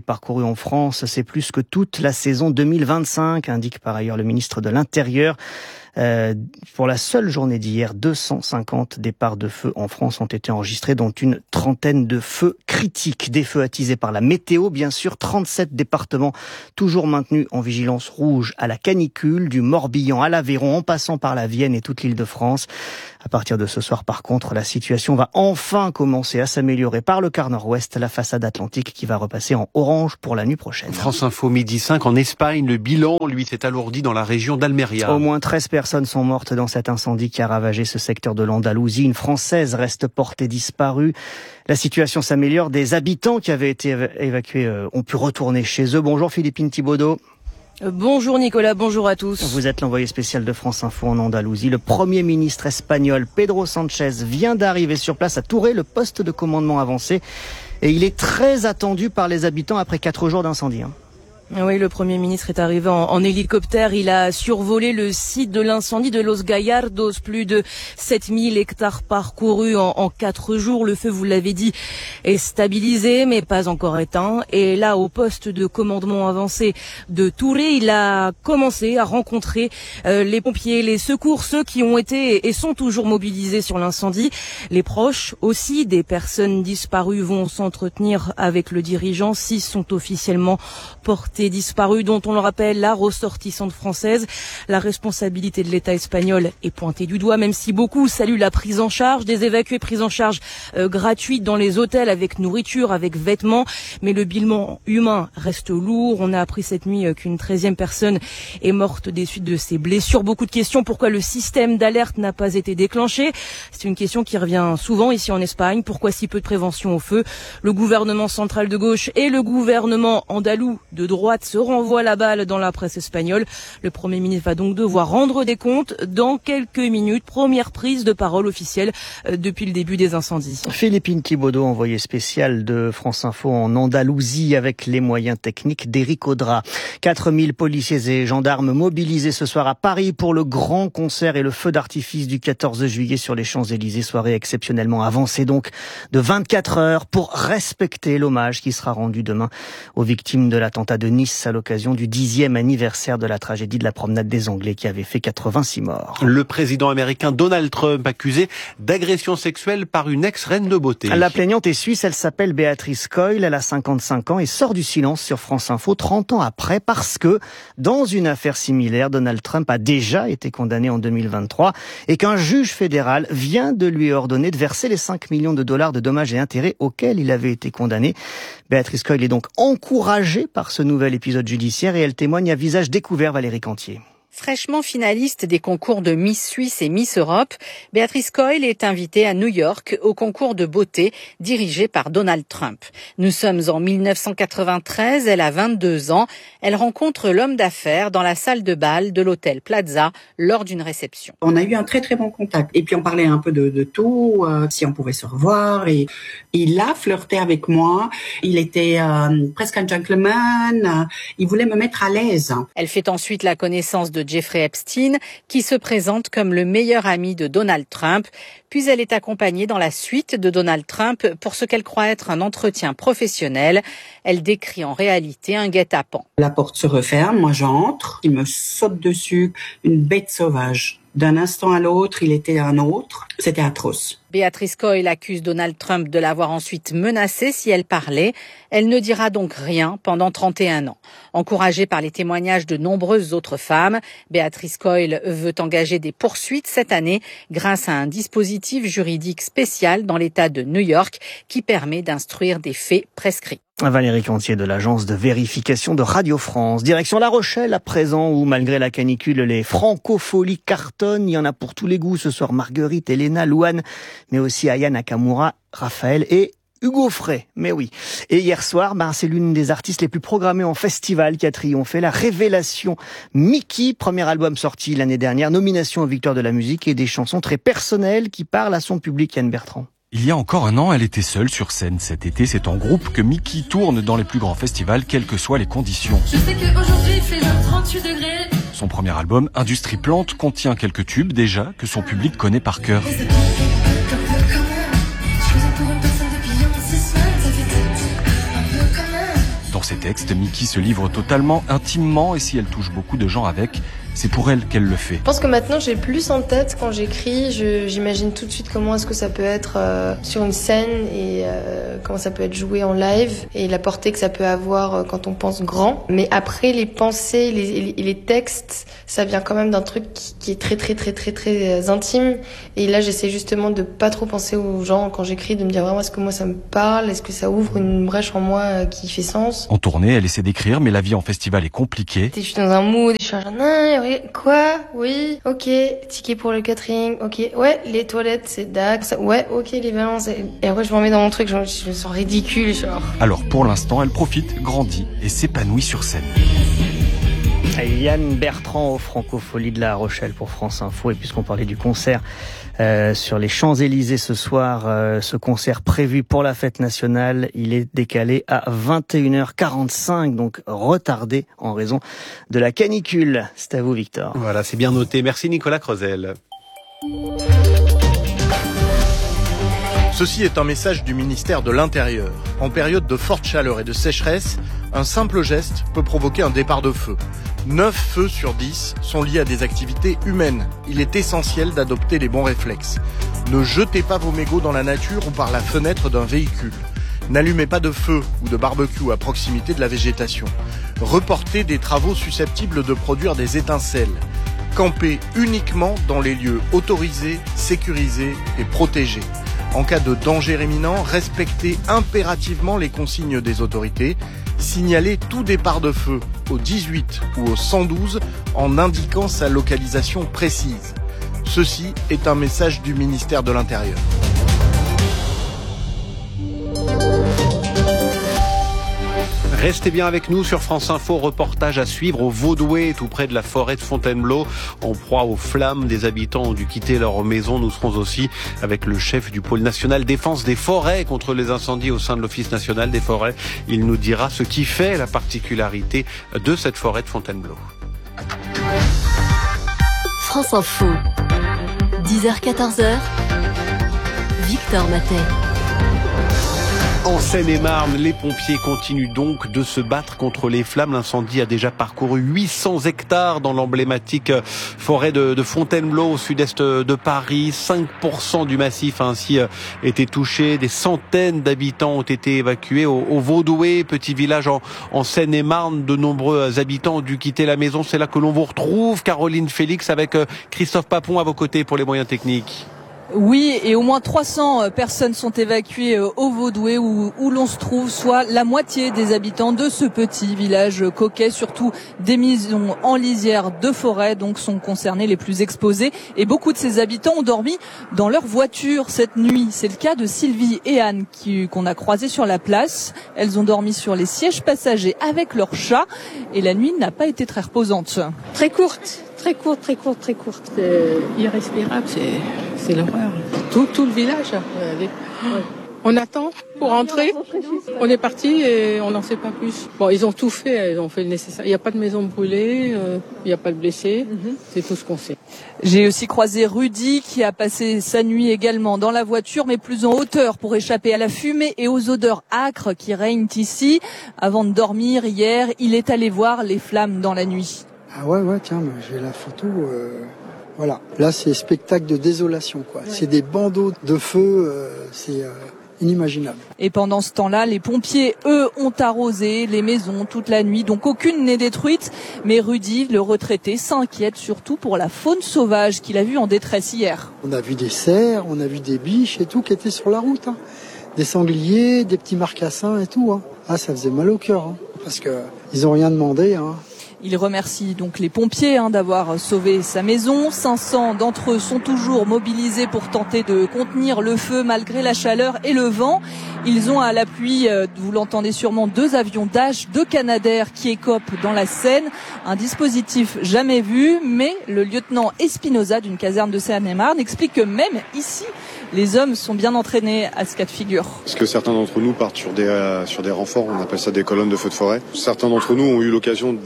parcourus en France, c'est plus que toute la saison deux mille vingt-cinq, indique par ailleurs le ministre de l'Intérieur. Euh, pour la seule journée d'hier, deux cent cinquante départs de feu en France ont été enregistrés, dont une trentaine de feux critiques. Des feux attisés par la météo, bien sûr. trente-sept départements toujours maintenus en vigilance rouge à la canicule, du Morbihan à l'Aveyron, en passant par la Vienne et toute l'Île-de-France. À partir de ce soir, par contre, la situation va enfin commencer à s'améliorer par le quart nord-ouest, la façade atlantique qui va repasser en orange pour la nuit prochaine. France Info, midi cinq, en Espagne, le bilan, lui, s'est alourdi dans la région d'Almeria. Au moins treize personnes sont mortes dans cet incendie qui a ravagé ce secteur de l'Andalousie. Une Française reste portée disparue. La situation s'améliore. Des habitants qui avaient été évacués euh, ont pu retourner chez eux. Bonjour Philippine Thibaudot. Bonjour Nicolas, bonjour à tous. Vous êtes l'envoyé spécial de France Info en Andalousie. Le Premier ministre espagnol Pedro Sánchez vient d'arriver sur place à Touré, le poste de commandement avancé. Et il est très attendu par les habitants après quatre jours d'incendie. Oui, le Premier ministre est arrivé en, en hélicoptère. Il a survolé le site de l'incendie de Los Gallardos. Plus de sept mille hectares parcourus en, en quatre jours. Le feu, vous l'avez dit, est stabilisé, mais pas encore éteint. Et là, au poste de commandement avancé de Touré, il a commencé à rencontrer euh, les pompiers, les secours, ceux qui ont été et sont toujours mobilisés sur l'incendie. Les proches aussi des personnes disparues vont s'entretenir avec le dirigeant. Six sont officiellement portés disparus, dont on le rappelle, la ressortissante française. La responsabilité de l'État espagnol est pointée du doigt, même si beaucoup saluent la prise en charge des évacués, prise en charge euh, gratuite dans les hôtels avec nourriture, avec vêtements. Mais le bilan humain reste lourd. On a appris cette nuit euh, qu'une treizième personne est morte des suites de ses blessures. Beaucoup de questions. Pourquoi le système d'alerte n'a pas été déclenché? C'est une question qui revient souvent ici en Espagne. Pourquoi si peu de prévention au feu? Le gouvernement central de gauche et le gouvernement andalou de droite se renvoie la balle dans la presse espagnole. Le Premier ministre va donc devoir rendre des comptes dans quelques minutes. Première prise de parole officielle depuis le début des incendies. Philippine Thibaudot, envoyée spéciale de France Info en Andalousie avec les moyens techniques d'Éric Audra. quatre mille policiers et gendarmes mobilisés ce soir à Paris pour le grand concert et le feu d'artifice du quatorze juillet sur les Champs-Élysées. Soirée exceptionnellement avancée donc de vingt-quatre heures pour respecter l'hommage qui sera rendu demain aux victimes de l'attentat de Nice à l'occasion du dixième anniversaire de la tragédie de la promenade des Anglais qui avait fait quatre-vingt-six morts. Le président américain Donald Trump accusé d'agression sexuelle par une ex-reine de beauté. La plaignante est suisse, elle s'appelle Béatrice Coyle, elle a cinquante-cinq ans et sort du silence sur France Info trente ans après parce que dans une affaire similaire, Donald Trump a déjà été condamné en deux mille vingt-trois et qu'un juge fédéral vient de lui ordonner de verser les cinq millions de dollars de dommages et intérêts auxquels il avait été condamné. Béatrice Coyle est donc encouragée par ce nouvel épisode judiciaire et elle témoigne à visage découvert, Valérie Cantier. Fraîchement finaliste des concours de Miss Suisse et Miss Europe, Béatrice Coyle est invitée à New York au concours de beauté dirigé par Donald Trump. Nous sommes en mille neuf cent quatre-vingt-treize, elle a vingt-deux ans. Elle rencontre l'homme d'affaires dans la salle de bal de l'hôtel Plaza lors d'une réception. On a eu un très très bon contact et puis on parlait un peu de, de tout, euh, si on pouvait se revoir. Et il a flirté avec moi. Il était euh, presque un gentleman. Euh, il voulait me mettre à l'aise. Elle fait ensuite la connaissance de Jeffrey Epstein, qui se présente comme le meilleur ami de Donald Trump. Puis elle est accompagnée dans la suite de Donald Trump pour ce qu'elle croit être un entretien professionnel. Elle décrit en réalité un guet-apens. La porte se referme, moi j'entre, il me saute dessus, une bête sauvage. D'un instant à l'autre, il était un autre. C'était atroce. Béatrice Coyle accuse Donald Trump de l'avoir ensuite menacée si elle parlait. Elle ne dira donc rien pendant trente et un ans. Encouragée par les témoignages de nombreuses autres femmes, Béatrice Coyle veut engager des poursuites cette année grâce à un dispositif juridique spécial dans l'État de New York qui permet d'instruire des faits prescrits. Valérie Cantier de l'agence de vérification de Radio France. Direction La Rochelle à présent où malgré la canicule les francopholies cartonnent. Il y en a pour tous les goûts ce soir. Marguerite, Elena, Louane, mais aussi Aya Nakamura, Raphaël et Hugo Frey, mais oui. Et hier soir, ben, c'est l'une des artistes les plus programmées en festival qui a triomphé. La révélation Mickey, premier album sorti l'année dernière, nomination aux Victoires de la musique et des chansons très personnelles qui parlent à son public. Yann Bertrand. Il y a encore un an, elle était seule sur scène. Cet été, c'est en groupe que Mickey tourne dans les plus grands festivals, quelles que soient les conditions. Je sais qu'aujourd'hui, il fait genre trente-huit degrés. Son premier album, Industrie Plante, contient quelques tubes déjà que son public connaît par cœur. Dans cette textes, Miki se livre totalement, intimement, et si elle touche beaucoup de gens avec, c'est pour elle qu'elle le fait. Je pense que maintenant j'ai plus en tête quand j'écris, je, j'imagine tout de suite comment est-ce que ça peut être euh, sur une scène et euh, comment ça peut être joué en live et la portée que ça peut avoir euh, quand on pense grand. Mais après les pensées, les, les, les textes, ça vient quand même d'un truc qui, qui est très très très très très intime. Et là j'essaie justement de pas trop penser aux gens quand j'écris, de me dire vraiment est-ce que moi ça me parle, est-ce que ça ouvre une brèche en moi euh, qui fait sens. En tournée, elle essaie d'écrire, mais la vie en festival est compliquée. Je suis dans un mood, je suis genre non, oui, quoi, oui, ok, ticket pour le catering, ok, ouais, les toilettes c'est dac, ouais, ok, les balances, et après je m'en mets dans mon truc, je, je me sens ridicule, genre. Alors pour l'instant, elle profite, grandit et s'épanouit sur scène. Yann Bertrand aux Francopholies de La Rochelle pour France Info. Et puisqu'on parlait du concert euh, sur les Champs-Élysées ce soir, euh, ce concert prévu pour la fête nationale, il est décalé à vingt et une heures quarante-cinq, donc retardé en raison de la canicule. C'est à vous, Victor. Voilà, c'est bien noté. Merci Nicolas Creusel. Ceci est un message du ministère de l'Intérieur. En période de forte chaleur et de sécheresse, un simple geste peut provoquer un départ de feu. neuf feux sur dix sont liés à des activités humaines. Il est essentiel d'adopter les bons réflexes. Ne jetez pas vos mégots dans la nature ou par la fenêtre d'un véhicule. N'allumez pas de feu ou de barbecue à proximité de la végétation. Reportez des travaux susceptibles de produire des étincelles. Campez uniquement dans les lieux autorisés, sécurisés et protégés. En cas de danger imminent, respectez impérativement les consignes des autorités. Signalez tout départ de feu au dix-huit ou au cent douze en indiquant sa localisation précise. Ceci est un message du ministère de l'Intérieur. Restez bien avec nous sur France Info, reportage à suivre au Vaudoué, tout près de la forêt de Fontainebleau. En proie aux flammes, des habitants ont dû quitter leur maison. Nous serons aussi avec le chef du pôle national défense des forêts contre les incendies au sein de l'Office national des forêts. Il nous dira ce qui fait la particularité de cette forêt de Fontainebleau. France Info, dix heures quatorze heures, Victor Matet. En Seine-et-Marne, les pompiers continuent donc de se battre contre les flammes. L'incendie a déjà parcouru huit cents hectares dans l'emblématique forêt de, de Fontainebleau au sud-est de Paris. cinq pour cent du massif a ainsi été touché. Des centaines d'habitants ont été évacués au, au Vaudoué, petit village en, en Seine-et-Marne. De nombreux habitants ont dû quitter la maison. C'est là que l'on vous retrouve, Caroline Félix, avec Christophe Papon à vos côtés pour les moyens techniques. Oui, et au moins trois cents personnes sont évacuées au Vaudoué où, où l'on se trouve, soit la moitié des habitants de ce petit village coquet. Surtout des maisons en lisière de forêt donc sont concernées, les plus exposées. Et beaucoup de ces habitants ont dormi dans leur voiture cette nuit. C'est le cas de Sylvie et Anne qui, qu'on a croisées sur la place. Elles ont dormi sur les sièges passagers avec leur chat et la nuit n'a pas été très reposante. Très courte. Très courte, très courte, très courte. C'est irrespirable, c'est, c'est l'horreur. Tout, tout le village. Avec, ouais. On attend pour rentrer. On est parti et on n'en sait pas plus. Bon, ils ont tout fait, ils ont fait le nécessaire. Il n'y a pas de maison brûlée, euh, il n'y a pas de blessés. Mm-hmm. C'est tout ce qu'on sait. J'ai aussi croisé Rudy qui a passé sa nuit également dans la voiture, mais plus en hauteur pour échapper à la fumée et aux odeurs âcres qui règnent ici. Avant de dormir hier, il est allé voir les flammes dans la nuit. Ah ouais, ouais, tiens, j'ai la photo. Euh, voilà, là c'est spectacle de désolation, quoi. Ouais. C'est des bandeaux de feu, euh, c'est euh, inimaginable. Et pendant ce temps-là, les pompiers, eux, ont arrosé les maisons toute la nuit, donc aucune n'est détruite. Mais Rudy, le retraité, s'inquiète surtout pour la faune sauvage qu'il a vue en détresse hier. On a vu des cerfs, on a vu des biches et tout qui étaient sur la route, hein. Des sangliers, des petits marcassins et tout. Hein. Ah, ça faisait mal au cœur, hein, parce que ils ont rien demandé, hein. Il remercie donc les pompiers hein, d'avoir sauvé sa maison. cinq cents d'entre eux sont toujours mobilisés pour tenter de contenir le feu malgré la chaleur et le vent. Ils ont à l'appui, euh, vous l'entendez sûrement, deux avions Dash, deux Canadair qui écopent dans la Seine. Un dispositif jamais vu, mais le lieutenant Espinoza d'une caserne de Seine-et-Marne explique que même ici, les hommes sont bien entraînés à ce cas de figure. Parce que certains d'entre nous partent sur des, euh, sur des renforts, on appelle ça des colonnes de feux de forêt. Certains d'entre nous ont eu l'occasion d'aller à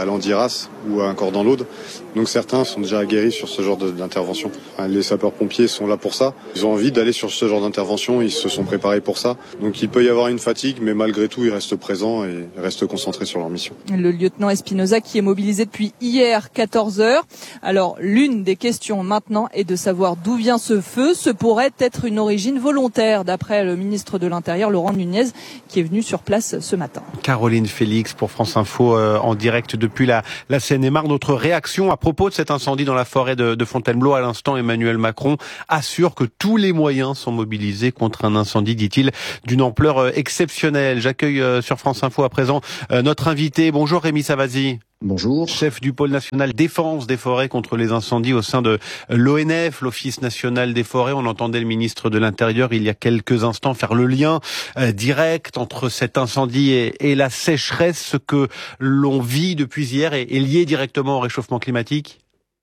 à Landiras ou à un Cordon l'Aude. Donc certains sont déjà aguerris sur ce genre de, d'intervention. Enfin, les sapeurs-pompiers sont là pour ça. Ils ont envie d'aller sur ce genre d'intervention, ils se sont préparés pour ça. Donc il peut y avoir une fatigue, mais malgré tout, ils restent présents et restent concentrés sur leur mission. Le lieutenant Espinosa qui est mobilisé depuis hier quatorze heures. Alors l'une des questions maintenant est de savoir d'où vient ce feu. Ce pourrait être une origine volontaire, d'après le ministre de l'Intérieur, Laurent Nunez, qui est venu sur place ce matin. Caroline Félix pour France Info euh, en direct depuis la, la Seine-et-Marne. Notre réaction à propos de cet incendie dans la forêt de, de Fontainebleau. À l'instant, Emmanuel Macron assure que tous les moyens sont mobilisés contre un incendie, dit-il, d'une ampleur euh, exceptionnelle. J'accueille euh, sur France Info à présent euh, notre invité. Bonjour Rémi Savasi. Bonjour. Chef du pôle national défense des forêts contre les incendies au sein de l'O N F, l'Office national des forêts. On entendait le ministre de l'Intérieur il y a quelques instants faire le lien euh, direct entre cet incendie et, et la sécheresse. Ce que l'on vit depuis hier est, est lié directement au réchauffement climatique.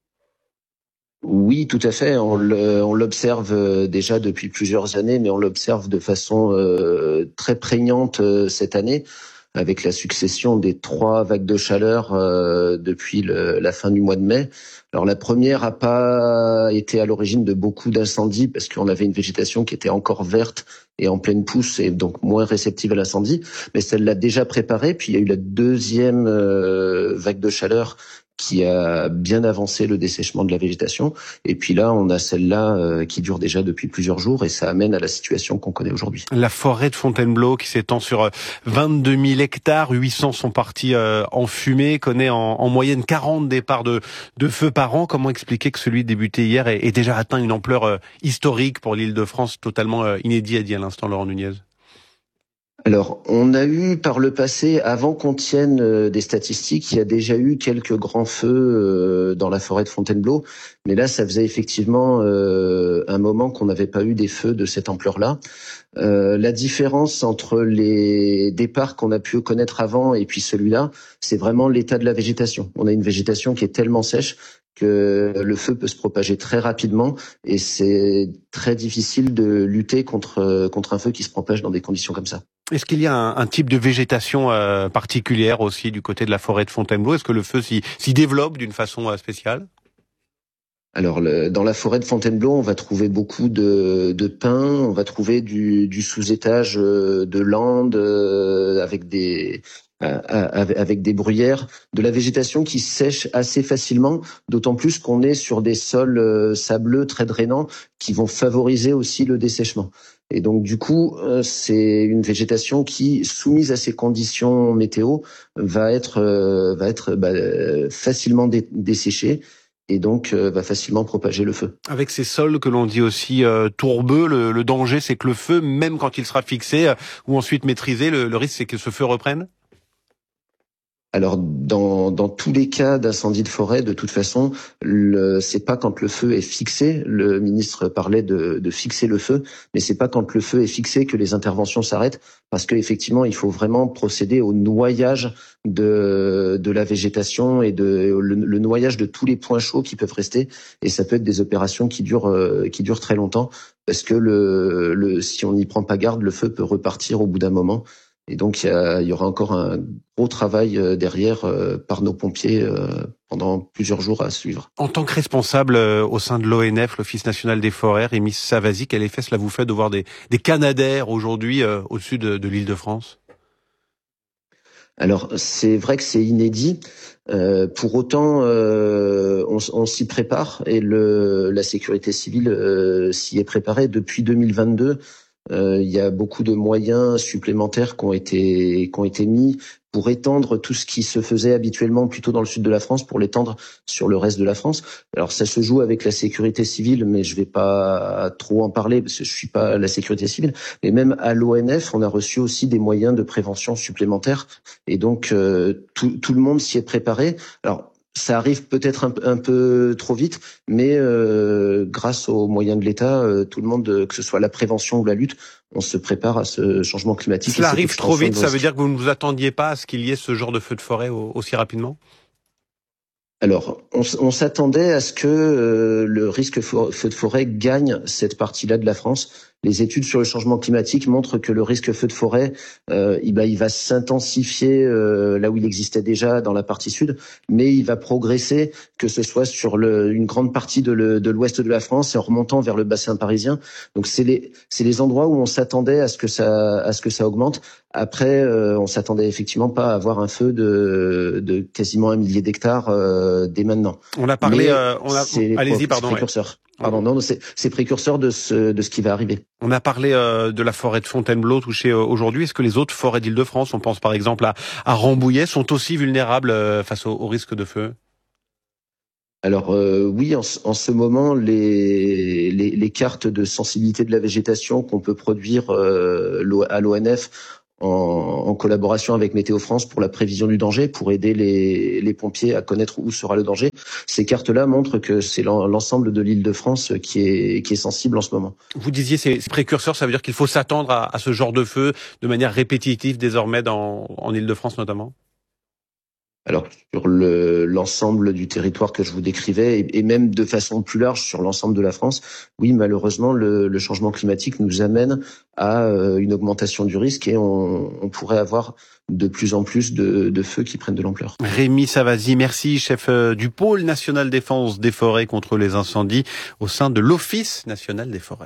Oui, tout à fait. On, le, on l'observe déjà depuis plusieurs années, mais on l'observe de façon euh, très prégnante euh, cette année, avec la succession des trois vagues de chaleur euh, depuis le, la fin du mois de mai. Alors la première a pas été à l'origine de beaucoup d'incendies parce qu'on avait une végétation qui était encore verte et en pleine pousse et donc moins réceptive à l'incendie, mais celle l'a déjà préparée. Puis il y a eu la deuxième euh, vague de chaleur qui a bien avancé le dessèchement de la végétation. Et puis là, on a celle-là euh, qui dure déjà depuis plusieurs jours et ça amène à la situation qu'on connaît aujourd'hui. La forêt de Fontainebleau qui s'étend sur vingt-deux mille hectares, huit cents sont partis euh, en fumée, connaît en, en moyenne quarante départs de, de feu par an. Comment expliquer que celui débuté hier ait, ait déjà atteint une ampleur euh, historique pour l'Île-de-France, totalement euh, inédit, a dit à l'instant Laurent Nunez? Alors, on a eu par le passé, avant qu'on tienne euh, des statistiques, il y a déjà eu quelques grands feux euh, dans la forêt de Fontainebleau, mais là, ça faisait effectivement euh, un moment qu'on n'avait pas eu des feux de cette ampleur-là. Euh, la différence entre les départs qu'on a pu connaître avant et puis celui-là, c'est vraiment l'état de la végétation. On a une végétation qui est tellement sèche que le feu peut se propager très rapidement et c'est très difficile de lutter contre contre un feu qui se propage dans des conditions comme ça. Est-ce qu'il y a un, un type de végétation euh, particulière aussi du côté de la forêt de Fontainebleau? Est-ce que le feu s'y, s'y développe d'une façon euh, spéciale? Alors, le, dans la forêt de Fontainebleau, on va trouver beaucoup de, de pins, on va trouver du, du sous-étage de landes euh, avec des avec des bruyères, de la végétation qui sèche assez facilement, d'autant plus qu'on est sur des sols sableux très drainants qui vont favoriser aussi le dessèchement. Et donc du coup, c'est une végétation qui, soumise à ces conditions météo, va être va être bah, facilement desséchée. Et donc euh, va facilement propager le feu. Avec ces sols que l'on dit aussi euh, tourbeux, le, le danger c'est que le feu, même quand il sera fixé euh, ou ensuite maîtrisé, le, le risque c'est que ce feu reprenne? Alors dans dans tous les cas d'incendie de forêt, de toute façon, le, c'est pas quand le feu est fixé. Le ministre parlait de, de fixer le feu, mais c'est pas quand le feu est fixé que les interventions s'arrêtent, parce que effectivement, il faut vraiment procéder au noyage de de la végétation et de le, le noyage de tous les points chauds qui peuvent rester. Et ça peut être des opérations qui durent euh, qui durent très longtemps, parce que le le si on n'y prend pas garde, le feu peut repartir au bout d'un moment. Et donc, il y, a, il y aura encore un gros travail derrière euh, par nos pompiers euh, pendant plusieurs jours à suivre. En tant que responsable euh, au sein de l'O N F, l'Office national des forêts, Rémi Savasi, quel effet cela vous fait de voir des, des canadaires aujourd'hui euh, au-dessus de, de l'Île-de-France? Alors, c'est vrai que c'est inédit. Euh, pour autant, euh, on, on s'y prépare et le, la sécurité civile euh, s'y est préparée depuis deux mille vingt-deux. Euh, il y a beaucoup de moyens supplémentaires qui ont été qui ont été mis pour étendre tout ce qui se faisait habituellement plutôt dans le sud de la France, pour l'étendre sur le reste de la France. Alors ça se joue avec la sécurité civile, mais je vais pas trop en parler parce que je suis pas la sécurité civile. Mais même à l'O N F, on a reçu aussi des moyens de prévention supplémentaires, et donc euh, tout, tout le monde s'y est préparé. Alors ça arrive peut-être un, un peu trop vite, mais euh, grâce aux moyens de l'État, euh, tout le monde, que ce soit la prévention ou la lutte, on se prépare à ce changement climatique. Cela arrive trop vite, ça veut dire que vous ne vous attendiez pas à ce qu'il y ait ce genre de feu de forêt aussi rapidement? Alors, on, on s'attendait à ce que euh, le risque feu de forêt gagne cette partie-là de la France, les études sur le changement climatique montrent que le risque feu de forêt, euh, il, bah, il va s'intensifier euh, là où il existait déjà dans la partie sud, mais il va progresser, que ce soit sur le, une grande partie de, le, de l'ouest de la France et en remontant vers le bassin parisien. Donc c'est les, c'est les endroits où on s'attendait à ce que ça, à ce que ça augmente. Après, euh, on s'attendait effectivement pas à avoir un feu de, de quasiment un millier d'hectares euh, dès maintenant. On a parlé, euh, on a, allez-y, pardon. Précurseurs. Pardon, non, c'est, c'est précurseur de ce, de ce qui va arriver. On a parlé euh, de la forêt de Fontainebleau touchée euh, aujourd'hui. Est-ce que les autres forêts d'Île-de-France, on pense par exemple à, à Rambouillet, sont aussi vulnérables euh, face au, au risque de feu ? Alors euh, oui, en, en ce moment, les, les, les cartes de sensibilité de la végétation qu'on peut produire euh, à l'O N F en, en collaboration avec Météo France pour la prévision du danger, pour aider les, les pompiers à connaître où sera le danger. Ces cartes-là montrent que c'est l'ensemble de l'Île-de-France qui est, qui est sensible en ce moment. Vous disiez ces précurseurs, ça veut dire qu'il faut s'attendre à, à ce genre de feu de manière répétitive désormais dans, en Île-de-France notamment ? Alors sur le, l'ensemble du territoire que je vous décrivais et, et même de façon plus large sur l'ensemble de la France, oui, malheureusement, le, le changement climatique nous amène à euh, une augmentation du risque et on, on pourrait avoir de plus en plus de, de feux qui prennent de l'ampleur. Rémi Savasi, merci, chef du pôle national défense des forêts contre les incendies au sein de l'Office national des forêts.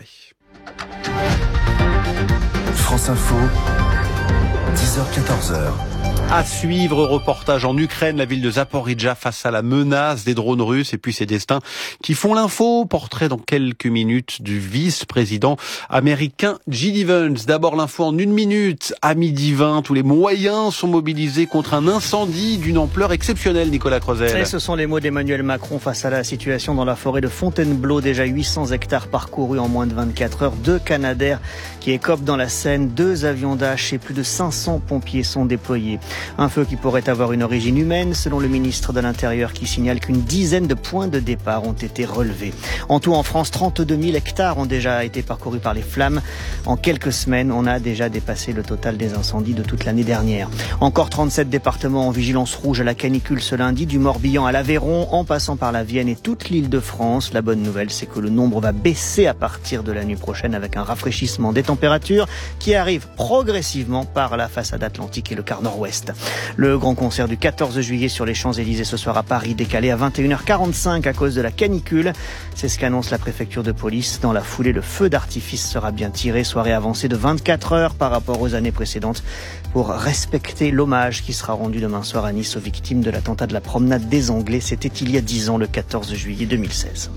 France Info, dix heures quatorze heures. À suivre, reportage en Ukraine, la ville de Zaporijjia face à la menace des drones russes et puis ses destins qui font l'info. Portrait dans quelques minutes du vice-président américain Jill Evans. D'abord l'info en une minute. À midi vingt, tous les moyens sont mobilisés contre un incendie d'une ampleur exceptionnelle, Nicolas Crozel. Et ce sont les mots d'Emmanuel Macron face à la situation dans la forêt de Fontainebleau. Déjà huit cents hectares parcourus en moins de vingt-quatre heures. Deux Canadair qui écopent dans la Seine. Deux avions d'H et plus de cinq cents pompiers sont déployés. Un feu qui pourrait avoir une origine humaine, selon le ministre de l'Intérieur qui signale qu'une dizaine de points de départ ont été relevés. En tout, en France, trente-deux mille hectares ont déjà été parcourus par les flammes. En quelques semaines, on a déjà dépassé le total des incendies de toute l'année dernière. Encore trente-sept départements en vigilance rouge à la canicule ce lundi, du Morbihan à l'Aveyron, en passant par la Vienne et toute l'Île-de-France. La bonne nouvelle, c'est que le nombre va baisser à partir de la nuit prochaine avec un rafraîchissement des températures qui arrive progressivement par la façade atlantique et le quart nord-ouest. Le grand concert du quatorze juillet sur les Champs-Élysées ce soir à Paris, décalé à vingt et une heures quarante-cinq à cause de la canicule. C'est ce qu'annonce la préfecture de police. Dans la foulée, le feu d'artifice sera bien tiré. Soirée avancée de vingt-quatre heures par rapport aux années précédentes pour respecter l'hommage qui sera rendu demain soir à Nice aux victimes de l'attentat de la promenade des Anglais. C'était il y a dix ans, le quatorze juillet deux mille seize.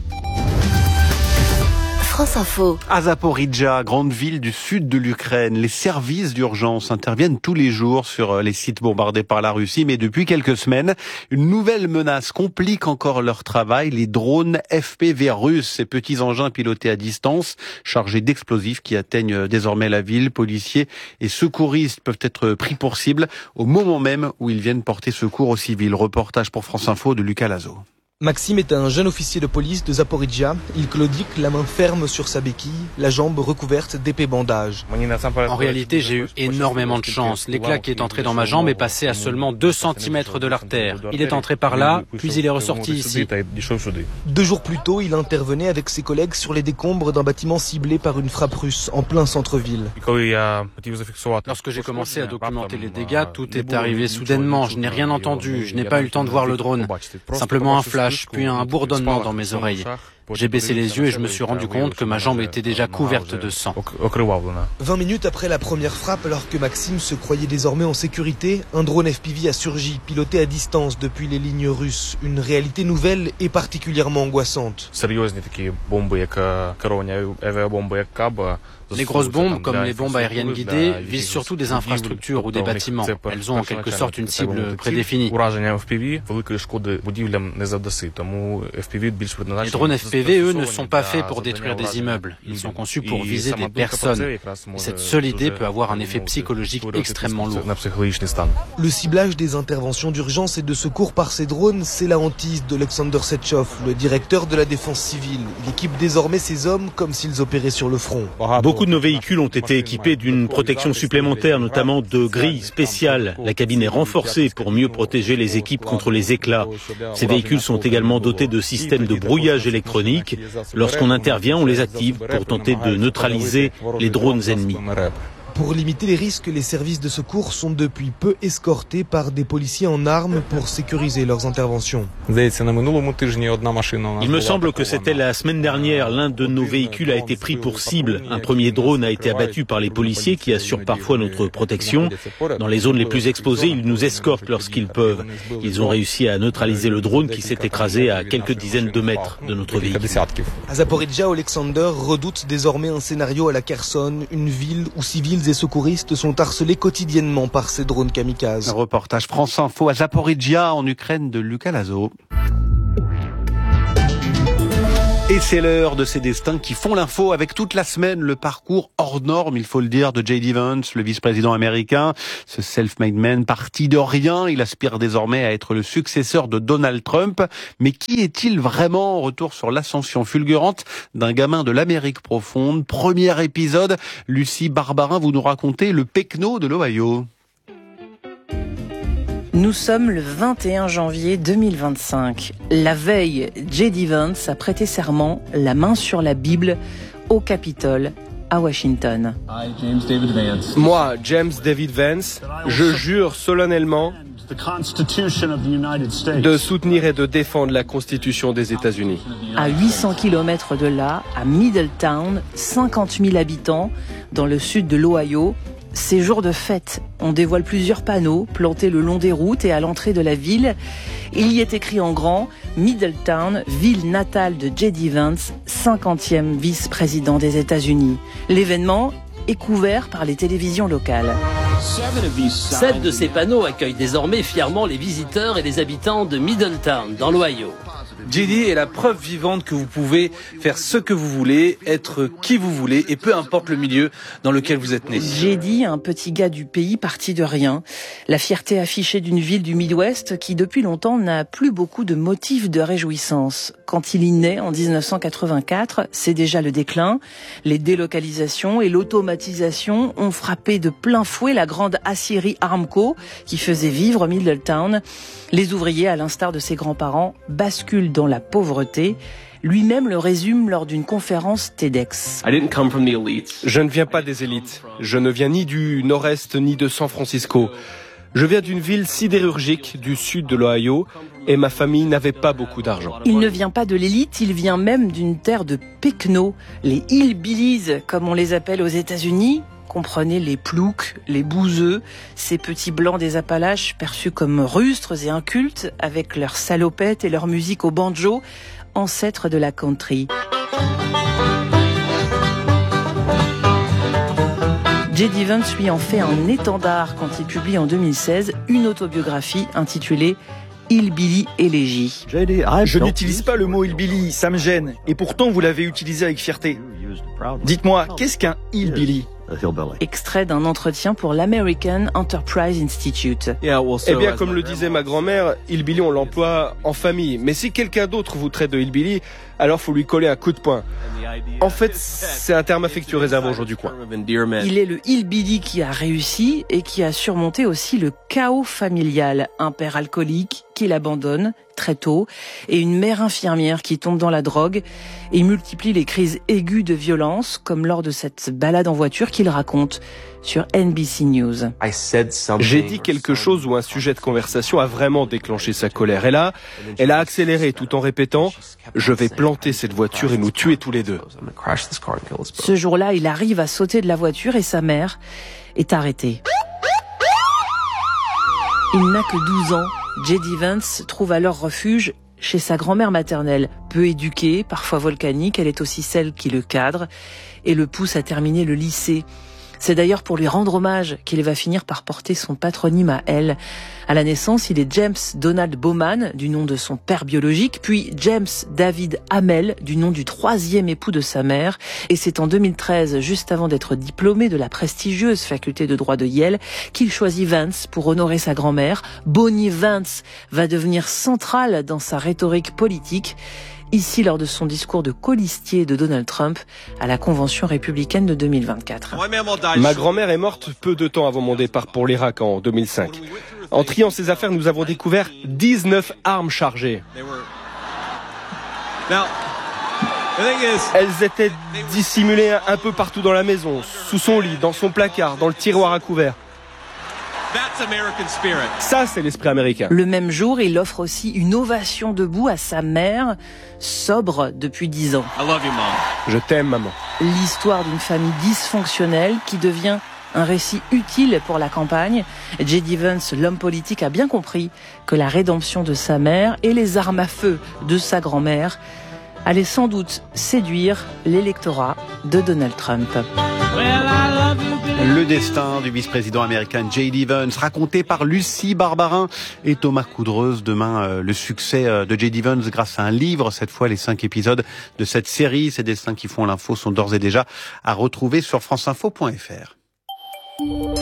France Info. À Zaporijjia, grande ville du sud de l'Ukraine, les services d'urgence interviennent tous les jours sur les sites bombardés par la Russie, mais depuis quelques semaines, une nouvelle menace complique encore leur travail, les drones F P V russes, ces petits engins pilotés à distance, chargés d'explosifs qui atteignent désormais la ville. Policiers et secouristes peuvent être pris pour cible au moment même où ils viennent porter secours aux civils. Reportage pour France Info de Lucas Lazo. Maxime est un jeune officier de police de Zaporijjia. Il claudique, la main ferme sur sa béquille, la jambe recouverte d'épais bandages. En réalité, j'ai eu énormément de chance. L'éclat qui est entré dans ma jambe est passé à seulement deux centimètres de l'artère. Il est entré par là, puis il est ressorti ici. Deux jours plus tôt, il intervenait avec ses collègues sur les décombres d'un bâtiment ciblé par une frappe russe en plein centre-ville. Lorsque j'ai commencé à documenter les dégâts, tout est arrivé soudainement. Je n'ai rien entendu, je n'ai pas eu le temps de voir le drone. Simplement un flash, puis un bourdonnement dans mes oreilles. J'ai baissé les yeux et je me suis rendu compte que ma jambe était déjà couverte de sang. vingt minutes après la première frappe, alors que Maxime se croyait désormais en sécurité, un drone F P V a surgi, piloté à distance depuis les lignes russes. Une réalité nouvelle et particulièrement angoissante. Les grosses bombes, comme les bombes aériennes guidées, visent surtout des infrastructures ou des bâtiments. Elles ont en quelque sorte une cible prédéfinie. Les drones F P V, eux, ne sont pas faits pour détruire des immeubles. Ils sont conçus pour viser des personnes. Et cette seule idée peut avoir un effet psychologique extrêmement lourd. Le ciblage des interventions d'urgence et de secours par ces drones, c'est la hantise d'Alexander Setchov, le directeur de la défense civile. Il équipe désormais ces hommes comme s'ils opéraient sur le front. Beaucoup de nos véhicules ont été équipés d'une protection supplémentaire, notamment de grilles spéciales. La cabine est renforcée pour mieux protéger les équipes contre les éclats. Ces véhicules sont également dotés de systèmes de brouillage électronique panique. Lorsqu'on intervient, on les active pour tenter de neutraliser les drones ennemis. Pour limiter les risques, les services de secours sont depuis peu escortés par des policiers en armes pour sécuriser leurs interventions. Il me semble que c'était la semaine dernière, l'un de nos véhicules a été pris pour cible. Un premier drone a été abattu par les policiers qui assurent parfois notre protection. Dans les zones les plus exposées, ils nous escortent lorsqu'ils peuvent. Ils ont réussi à neutraliser le drone qui s'est écrasé à quelques dizaines de mètres de notre véhicule. À Zaporizhzhia, Alexander redoute désormais un scénario à la Kherson, une ville où civils et secouristes sont harcelés quotidiennement par ces drones kamikazes. Un reportage France Info à Zaporizhzhia en Ukraine de Lucas Lazo. Et c'est l'heure de ces destins qui font l'info avec toute la semaine le parcours hors norme, il faut le dire, de J D Vance, le vice-président américain. Ce self-made man parti de rien, il aspire désormais à être le successeur de Donald Trump. Mais qui est-il vraiment? Retour sur l'ascension fulgurante d'un gamin de l'Amérique profonde. Premier épisode, Lucie Barbarin, vous nous racontez le pecno de l'Ohio. Nous sommes le vingt et un janvier deux mille vingt-cinq. La veille, J D Vance a prêté serment, la main sur la Bible, au Capitole, à Washington. Moi, James David Vance, je jure solennellement de soutenir et de défendre la Constitution des États-Unis. À huit cents kilomètres de là, à Middletown, cinquante mille habitants, dans le sud de l'Ohio, c'est jour de fête. On dévoile plusieurs panneaux plantés le long des routes et à l'entrée de la ville. Il y est écrit en grand « Middletown, ville natale de J D Vance, cinquantième vice-président des États-Unis ». L'événement est couvert par les télévisions locales. Sept de ces panneaux accueillent désormais fièrement les visiteurs et les habitants de Middletown, dans l'Ohio. J D est la preuve vivante que vous pouvez faire ce que vous voulez, être qui vous voulez, et peu importe le milieu dans lequel vous êtes né. J D, un petit gars du pays parti de rien. La fierté affichée d'une ville du Midwest qui, depuis longtemps, n'a plus beaucoup de motifs de réjouissance. Quand il y naît, en dix-neuf cent quatre-vingt-quatre, c'est déjà le déclin. Les délocalisations et l'automatisation ont frappé de plein fouet la grande aciérie Armco qui faisait vivre Middletown. Les ouvriers, à l'instar de ses grands-parents, basculent dans la pauvreté. Lui-même le résume lors d'une conférence TEDx. Je ne viens pas des élites. Je ne viens ni du nord-est ni de San Francisco. Je viens d'une ville sidérurgique du sud de l'Ohio et ma famille n'avait pas beaucoup d'argent. Il ne vient pas de l'élite, il vient même d'une terre de pecnos, les hillbillies comme on les appelle aux États-Unis. Comprenez les ploucs, les bouseux, ces petits blancs des Appalaches perçus comme rustres et incultes avec leurs salopettes et leur musique au banjo, ancêtres de la country. J D Vance lui en fait un étendard quand il publie en deux mille seize une autobiographie intitulée Hillbilly Élégie. Je n'utilise pas le mot hillbilly, ça me gêne. Et pourtant, vous l'avez utilisé avec fierté. Dites-moi, qu'est-ce qu'un hillbilly ? Extrait d'un entretien pour l'American Enterprise Institute. Eh bien, comme le disait ma grand-mère, hillbilly on l'emploie en famille. Mais si quelqu'un d'autre vous traite de hillbilly, alors faut lui coller un coup de poing. En fait, c'est un terme affectueux réservé aux gens du coin. Il est le hillbilly qui a réussi et qui a surmonté aussi le chaos familial. Un père alcoolique qui l'abandonne très tôt et une mère infirmière qui tombe dans la drogue et multiplie les crises aiguës de violence, comme lors de cette balade en voiture qu'il raconte sur N B C News. J'ai dit quelque chose où un sujet de conversation a vraiment déclenché sa colère. Et là, elle a accéléré tout en répétant « Je vais planter cette voiture et nous tuer tous les deux ». Ce jour-là, il arrive à sauter de la voiture et sa mère est arrêtée. Il n'a que douze ans. J D Vance trouve alors refuge chez sa grand-mère maternelle. Peu éduquée, parfois volcanique, elle est aussi celle qui le cadre et le pousse à terminer le lycée. C'est d'ailleurs pour lui rendre hommage qu'il va finir par porter son patronyme à elle. À la naissance, il est James Donald Bowman, du nom de son père biologique, puis James David Hamel, du nom du troisième époux de sa mère. Et c'est en deux mille treize, juste avant d'être diplômé de la prestigieuse faculté de droit de Yale, qu'il choisit Vance pour honorer sa grand-mère. Bonnie Vance va devenir centrale dans sa rhétorique politique. Ici, lors de son discours de colistier de Donald Trump à la convention républicaine de deux mille vingt-quatre. Ma grand-mère est morte peu de temps avant mon départ pour l'Irak en deux mille cinq. En triant ses affaires, nous avons découvert dix-neuf armes chargées. Elles étaient dissimulées un peu partout dans la maison, sous son lit, dans son placard, dans le tiroir à couvert. Ça, c'est l'esprit américain. Le même jour, il offre aussi une ovation debout à sa mère, sobre depuis dix ans. I love you, Mom. Je t'aime, maman. L'histoire d'une famille dysfonctionnelle qui devient un récit utile pour la campagne. J D. Vance, l'homme politique, a bien compris que la rédemption de sa mère et les armes à feu de sa grand-mère allaient sans doute séduire l'électorat de Donald Trump. Le destin du vice-président américain J D. Vance, raconté par Lucie Barbarin et Thomas Coudreuse. Demain, euh, le succès euh, de J D. Vance grâce à un livre. Cette fois, les cinq épisodes de cette série. Ces destins qui font l'info sont d'ores et déjà à retrouver sur franceinfo point f r. Elle,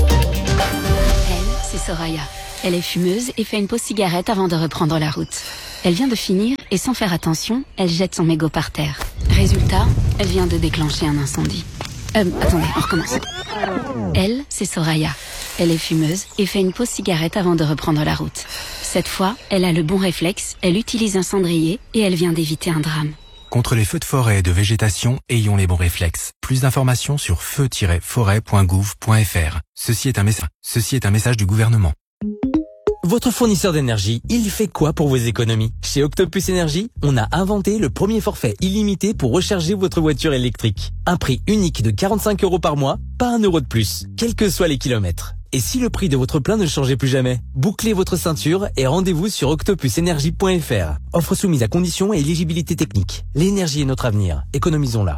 c'est Soraya. Elle est fumeuse et fait une pause cigarette avant de reprendre la route. Elle vient de finir et sans faire attention, elle jette son mégot par terre. Résultat, elle vient de déclencher un incendie. Euh, attendez, on recommence. Elle, c'est Soraya. Elle est fumeuse et fait une pause cigarette avant de reprendre la route. Cette fois, elle a le bon réflexe, elle utilise un cendrier et elle vient d'éviter un drame. Contre les feux de forêt et de végétation, ayons les bons réflexes. Plus d'informations sur feu tiret forêt point gouv point f r. Ceci est un message. Ceci est un message du gouvernement. Votre fournisseur d'énergie, il fait quoi pour vos économies? Chez Octopus Énergie, on a inventé le premier forfait illimité pour recharger votre voiture électrique. Un prix unique de quarante-cinq euros par mois, pas un euro de plus, quels que soient les kilomètres. Et si le prix de votre plein ne changeait plus jamais? Bouclez votre ceinture et rendez-vous sur octopus énergie point f r. Offre soumise à conditions et éligibilité technique. L'énergie est notre avenir. Économisons-la.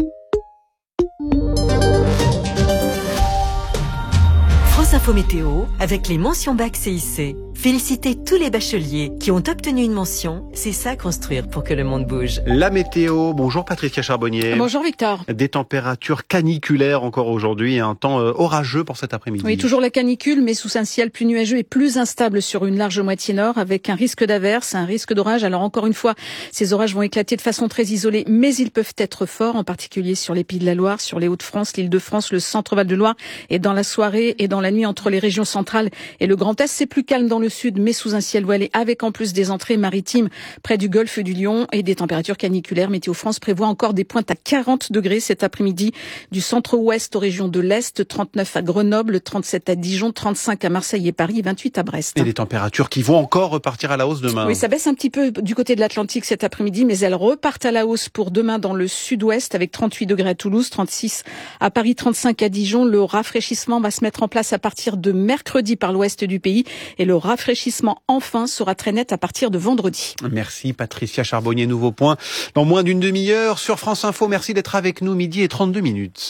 France Info Météo avec les mentions bac C I C. Félicitez tous les bacheliers qui ont obtenu une mention. C'est ça construire pour que le monde bouge. La météo. Bonjour Patricia Charbonnier. Bonjour Victor. Des températures caniculaires encore aujourd'hui et un temps euh, orageux pour cet après-midi. Oui, toujours la canicule, mais sous un ciel plus nuageux et plus instable sur une large moitié nord, avec un risque d'averse, un risque d'orage. Alors encore une fois, ces orages vont éclater de façon très isolée, mais ils peuvent être forts, en particulier sur les Pays de la Loire, sur les Hauts-de-France, l'Île-de-France, le Centre-Val de Loire. Et dans la soirée et dans la nuit entre les régions centrales et le Grand Est, c'est plus calme dans le sud, mais sous un ciel voilé, avec en plus des entrées maritimes près du golfe du Lion et des températures caniculaires. Météo France prévoit encore des pointes à quarante degrés cet après-midi, du centre-ouest aux régions de l'Est, trente-neuf à Grenoble, trente-sept à Dijon, trente-cinq à Marseille et Paris, vingt-huit à Brest. Et les températures qui vont encore repartir à la hausse demain. Oui, ça baisse un petit peu du côté de l'Atlantique cet après-midi, mais elles repartent à la hausse pour demain dans le sud-ouest, avec trente-huit degrés à Toulouse, trente-six à Paris, trente-cinq à Dijon. Le rafraîchissement va se mettre en place à partir de mercredi par l'ouest du pays, et le rafraîchissement enfin sera très net à partir de vendredi. Merci Patricia Charbonnier. Nouveau point dans moins d'une demi-heure sur France Info. Merci d'être avec nous, midi et trente-deux minutes.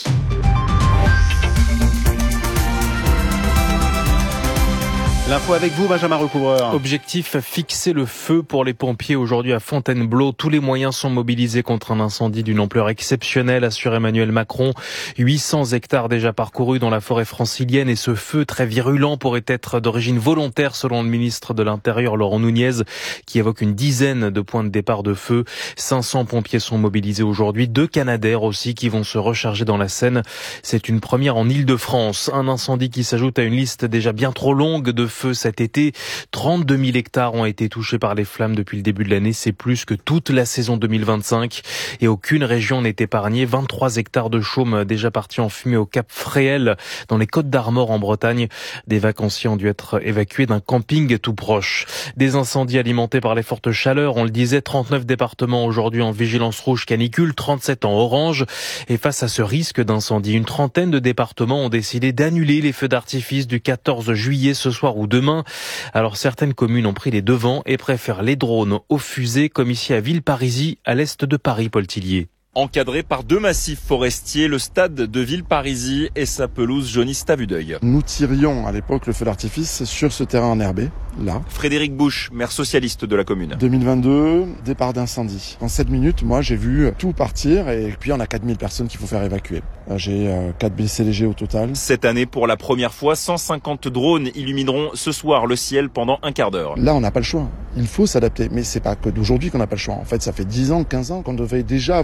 L'info avec vous, Benjamin Recouvreur. Objectif, fixer le feu pour les pompiers aujourd'hui à Fontainebleau. Tous les moyens sont mobilisés contre un incendie d'une ampleur exceptionnelle, assure Emmanuel Macron. huit cents hectares déjà parcourus dans la forêt francilienne, et ce feu très virulent pourrait être d'origine volontaire selon le ministre de l'Intérieur Laurent Nunez, qui évoque une dizaine de points de départ de feu. cinq cents pompiers sont mobilisés aujourd'hui, deux Canadair aussi qui vont se recharger dans la Seine. C'est une première en Île-de-France. Un incendie qui s'ajoute à une liste déjà bien trop longue de feu cet été. trente-deux mille hectares ont été touchés par les flammes depuis le début de l'année. C'est plus que toute la saison deux mille vingt-cinq. Et aucune région n'est épargnée. vingt-trois hectares de chaume déjà partis en fumée au Cap Fréhel, dans les Côtes d'Armor en Bretagne. Des vacanciers ont dû être évacués d'un camping tout proche. Des incendies alimentés par les fortes chaleurs. On le disait, trente-neuf départements aujourd'hui en vigilance rouge canicule, trente-sept en orange. Et face à ce risque d'incendie, une trentaine de départements ont décidé d'annuler les feux d'artifice du quatorze juillet, ce soir ou demain. Alors certaines communes ont pris les devants et préfèrent les drones aux fusées, comme ici à Villeparisis, à l'est de Paris, Paul Tillier. Encadré par deux massifs forestiers, le stade de Villeparisis et sa pelouse jaunisse à vue d'œil. Nous tirions à l'époque le feu d'artifice sur ce terrain enherbé, là. Frédéric Bouche, maire socialiste de la commune. deux mille vingt-deux, départ d'incendie. En sept minutes, moi j'ai vu tout partir et puis on a quatre mille personnes qu'il faut faire évacuer. J'ai quatre blessés légers au total. Cette année, pour la première fois, cent cinquante drones illumineront ce soir le ciel pendant un quart d'heure. Là, on n'a pas le choix. Il faut s'adapter. Mais c'est pas que d'aujourd'hui qu'on n'a pas le choix. En fait, ça fait dix ans, quinze ans qu'on devait déjà avoir eu cette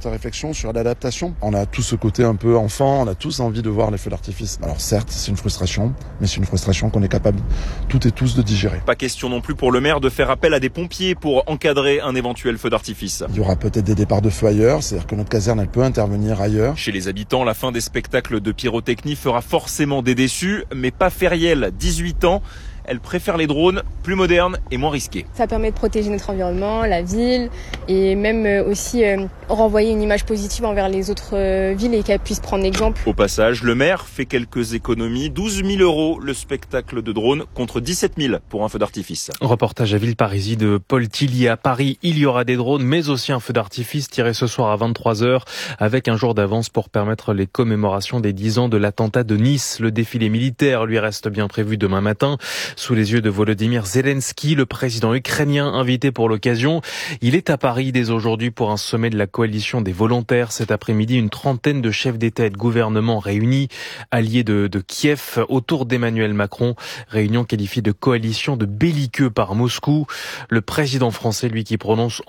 notre réflexion sur l'adaptation. On a tous ce côté un peu enfant, on a tous envie de voir les feux d'artifice. Alors certes, c'est une frustration, mais c'est une frustration qu'on est capable toutes et tous de digérer. Pas question non plus pour le maire de faire appel à des pompiers pour encadrer un éventuel feu d'artifice. Il y aura peut-être des départs de feu ailleurs, c'est-à-dire que notre caserne, elle peut intervenir ailleurs. Chez les habitants, la fin des spectacles de pyrotechnie fera forcément des déçus, mais pas Feriel, dix-huit ans. Elle préfère les drones plus modernes et moins risqués. Ça permet de protéger notre environnement, la ville, et même aussi euh, renvoyer une image positive envers les autres euh, villes et qu'elles puissent prendre exemple. Au passage, le maire fait quelques économies. douze mille euros le spectacle de drone contre dix-sept mille pour un feu d'artifice. Reportage à Villeparisis de Paul Tillier. À Paris, il y aura des drones, mais aussi un feu d'artifice tiré ce soir à vingt-trois heures avec un jour d'avance pour permettre les commémorations des dix ans de l'attentat de Nice. Le défilé militaire lui reste bien prévu demain matin. Sous les yeux de Volodymyr Zelensky, le président ukrainien invité pour l'occasion. Il est à Paris dès aujourd'hui pour un sommet de la coalition des volontaires. Cet après-midi, une trentaine de chefs d'État et de gouvernement réunis, alliés de, de Kiev, autour d'Emmanuel Macron. Réunion qualifiée de coalition de belliqueux par Moscou. Le président français, lui, qui prononce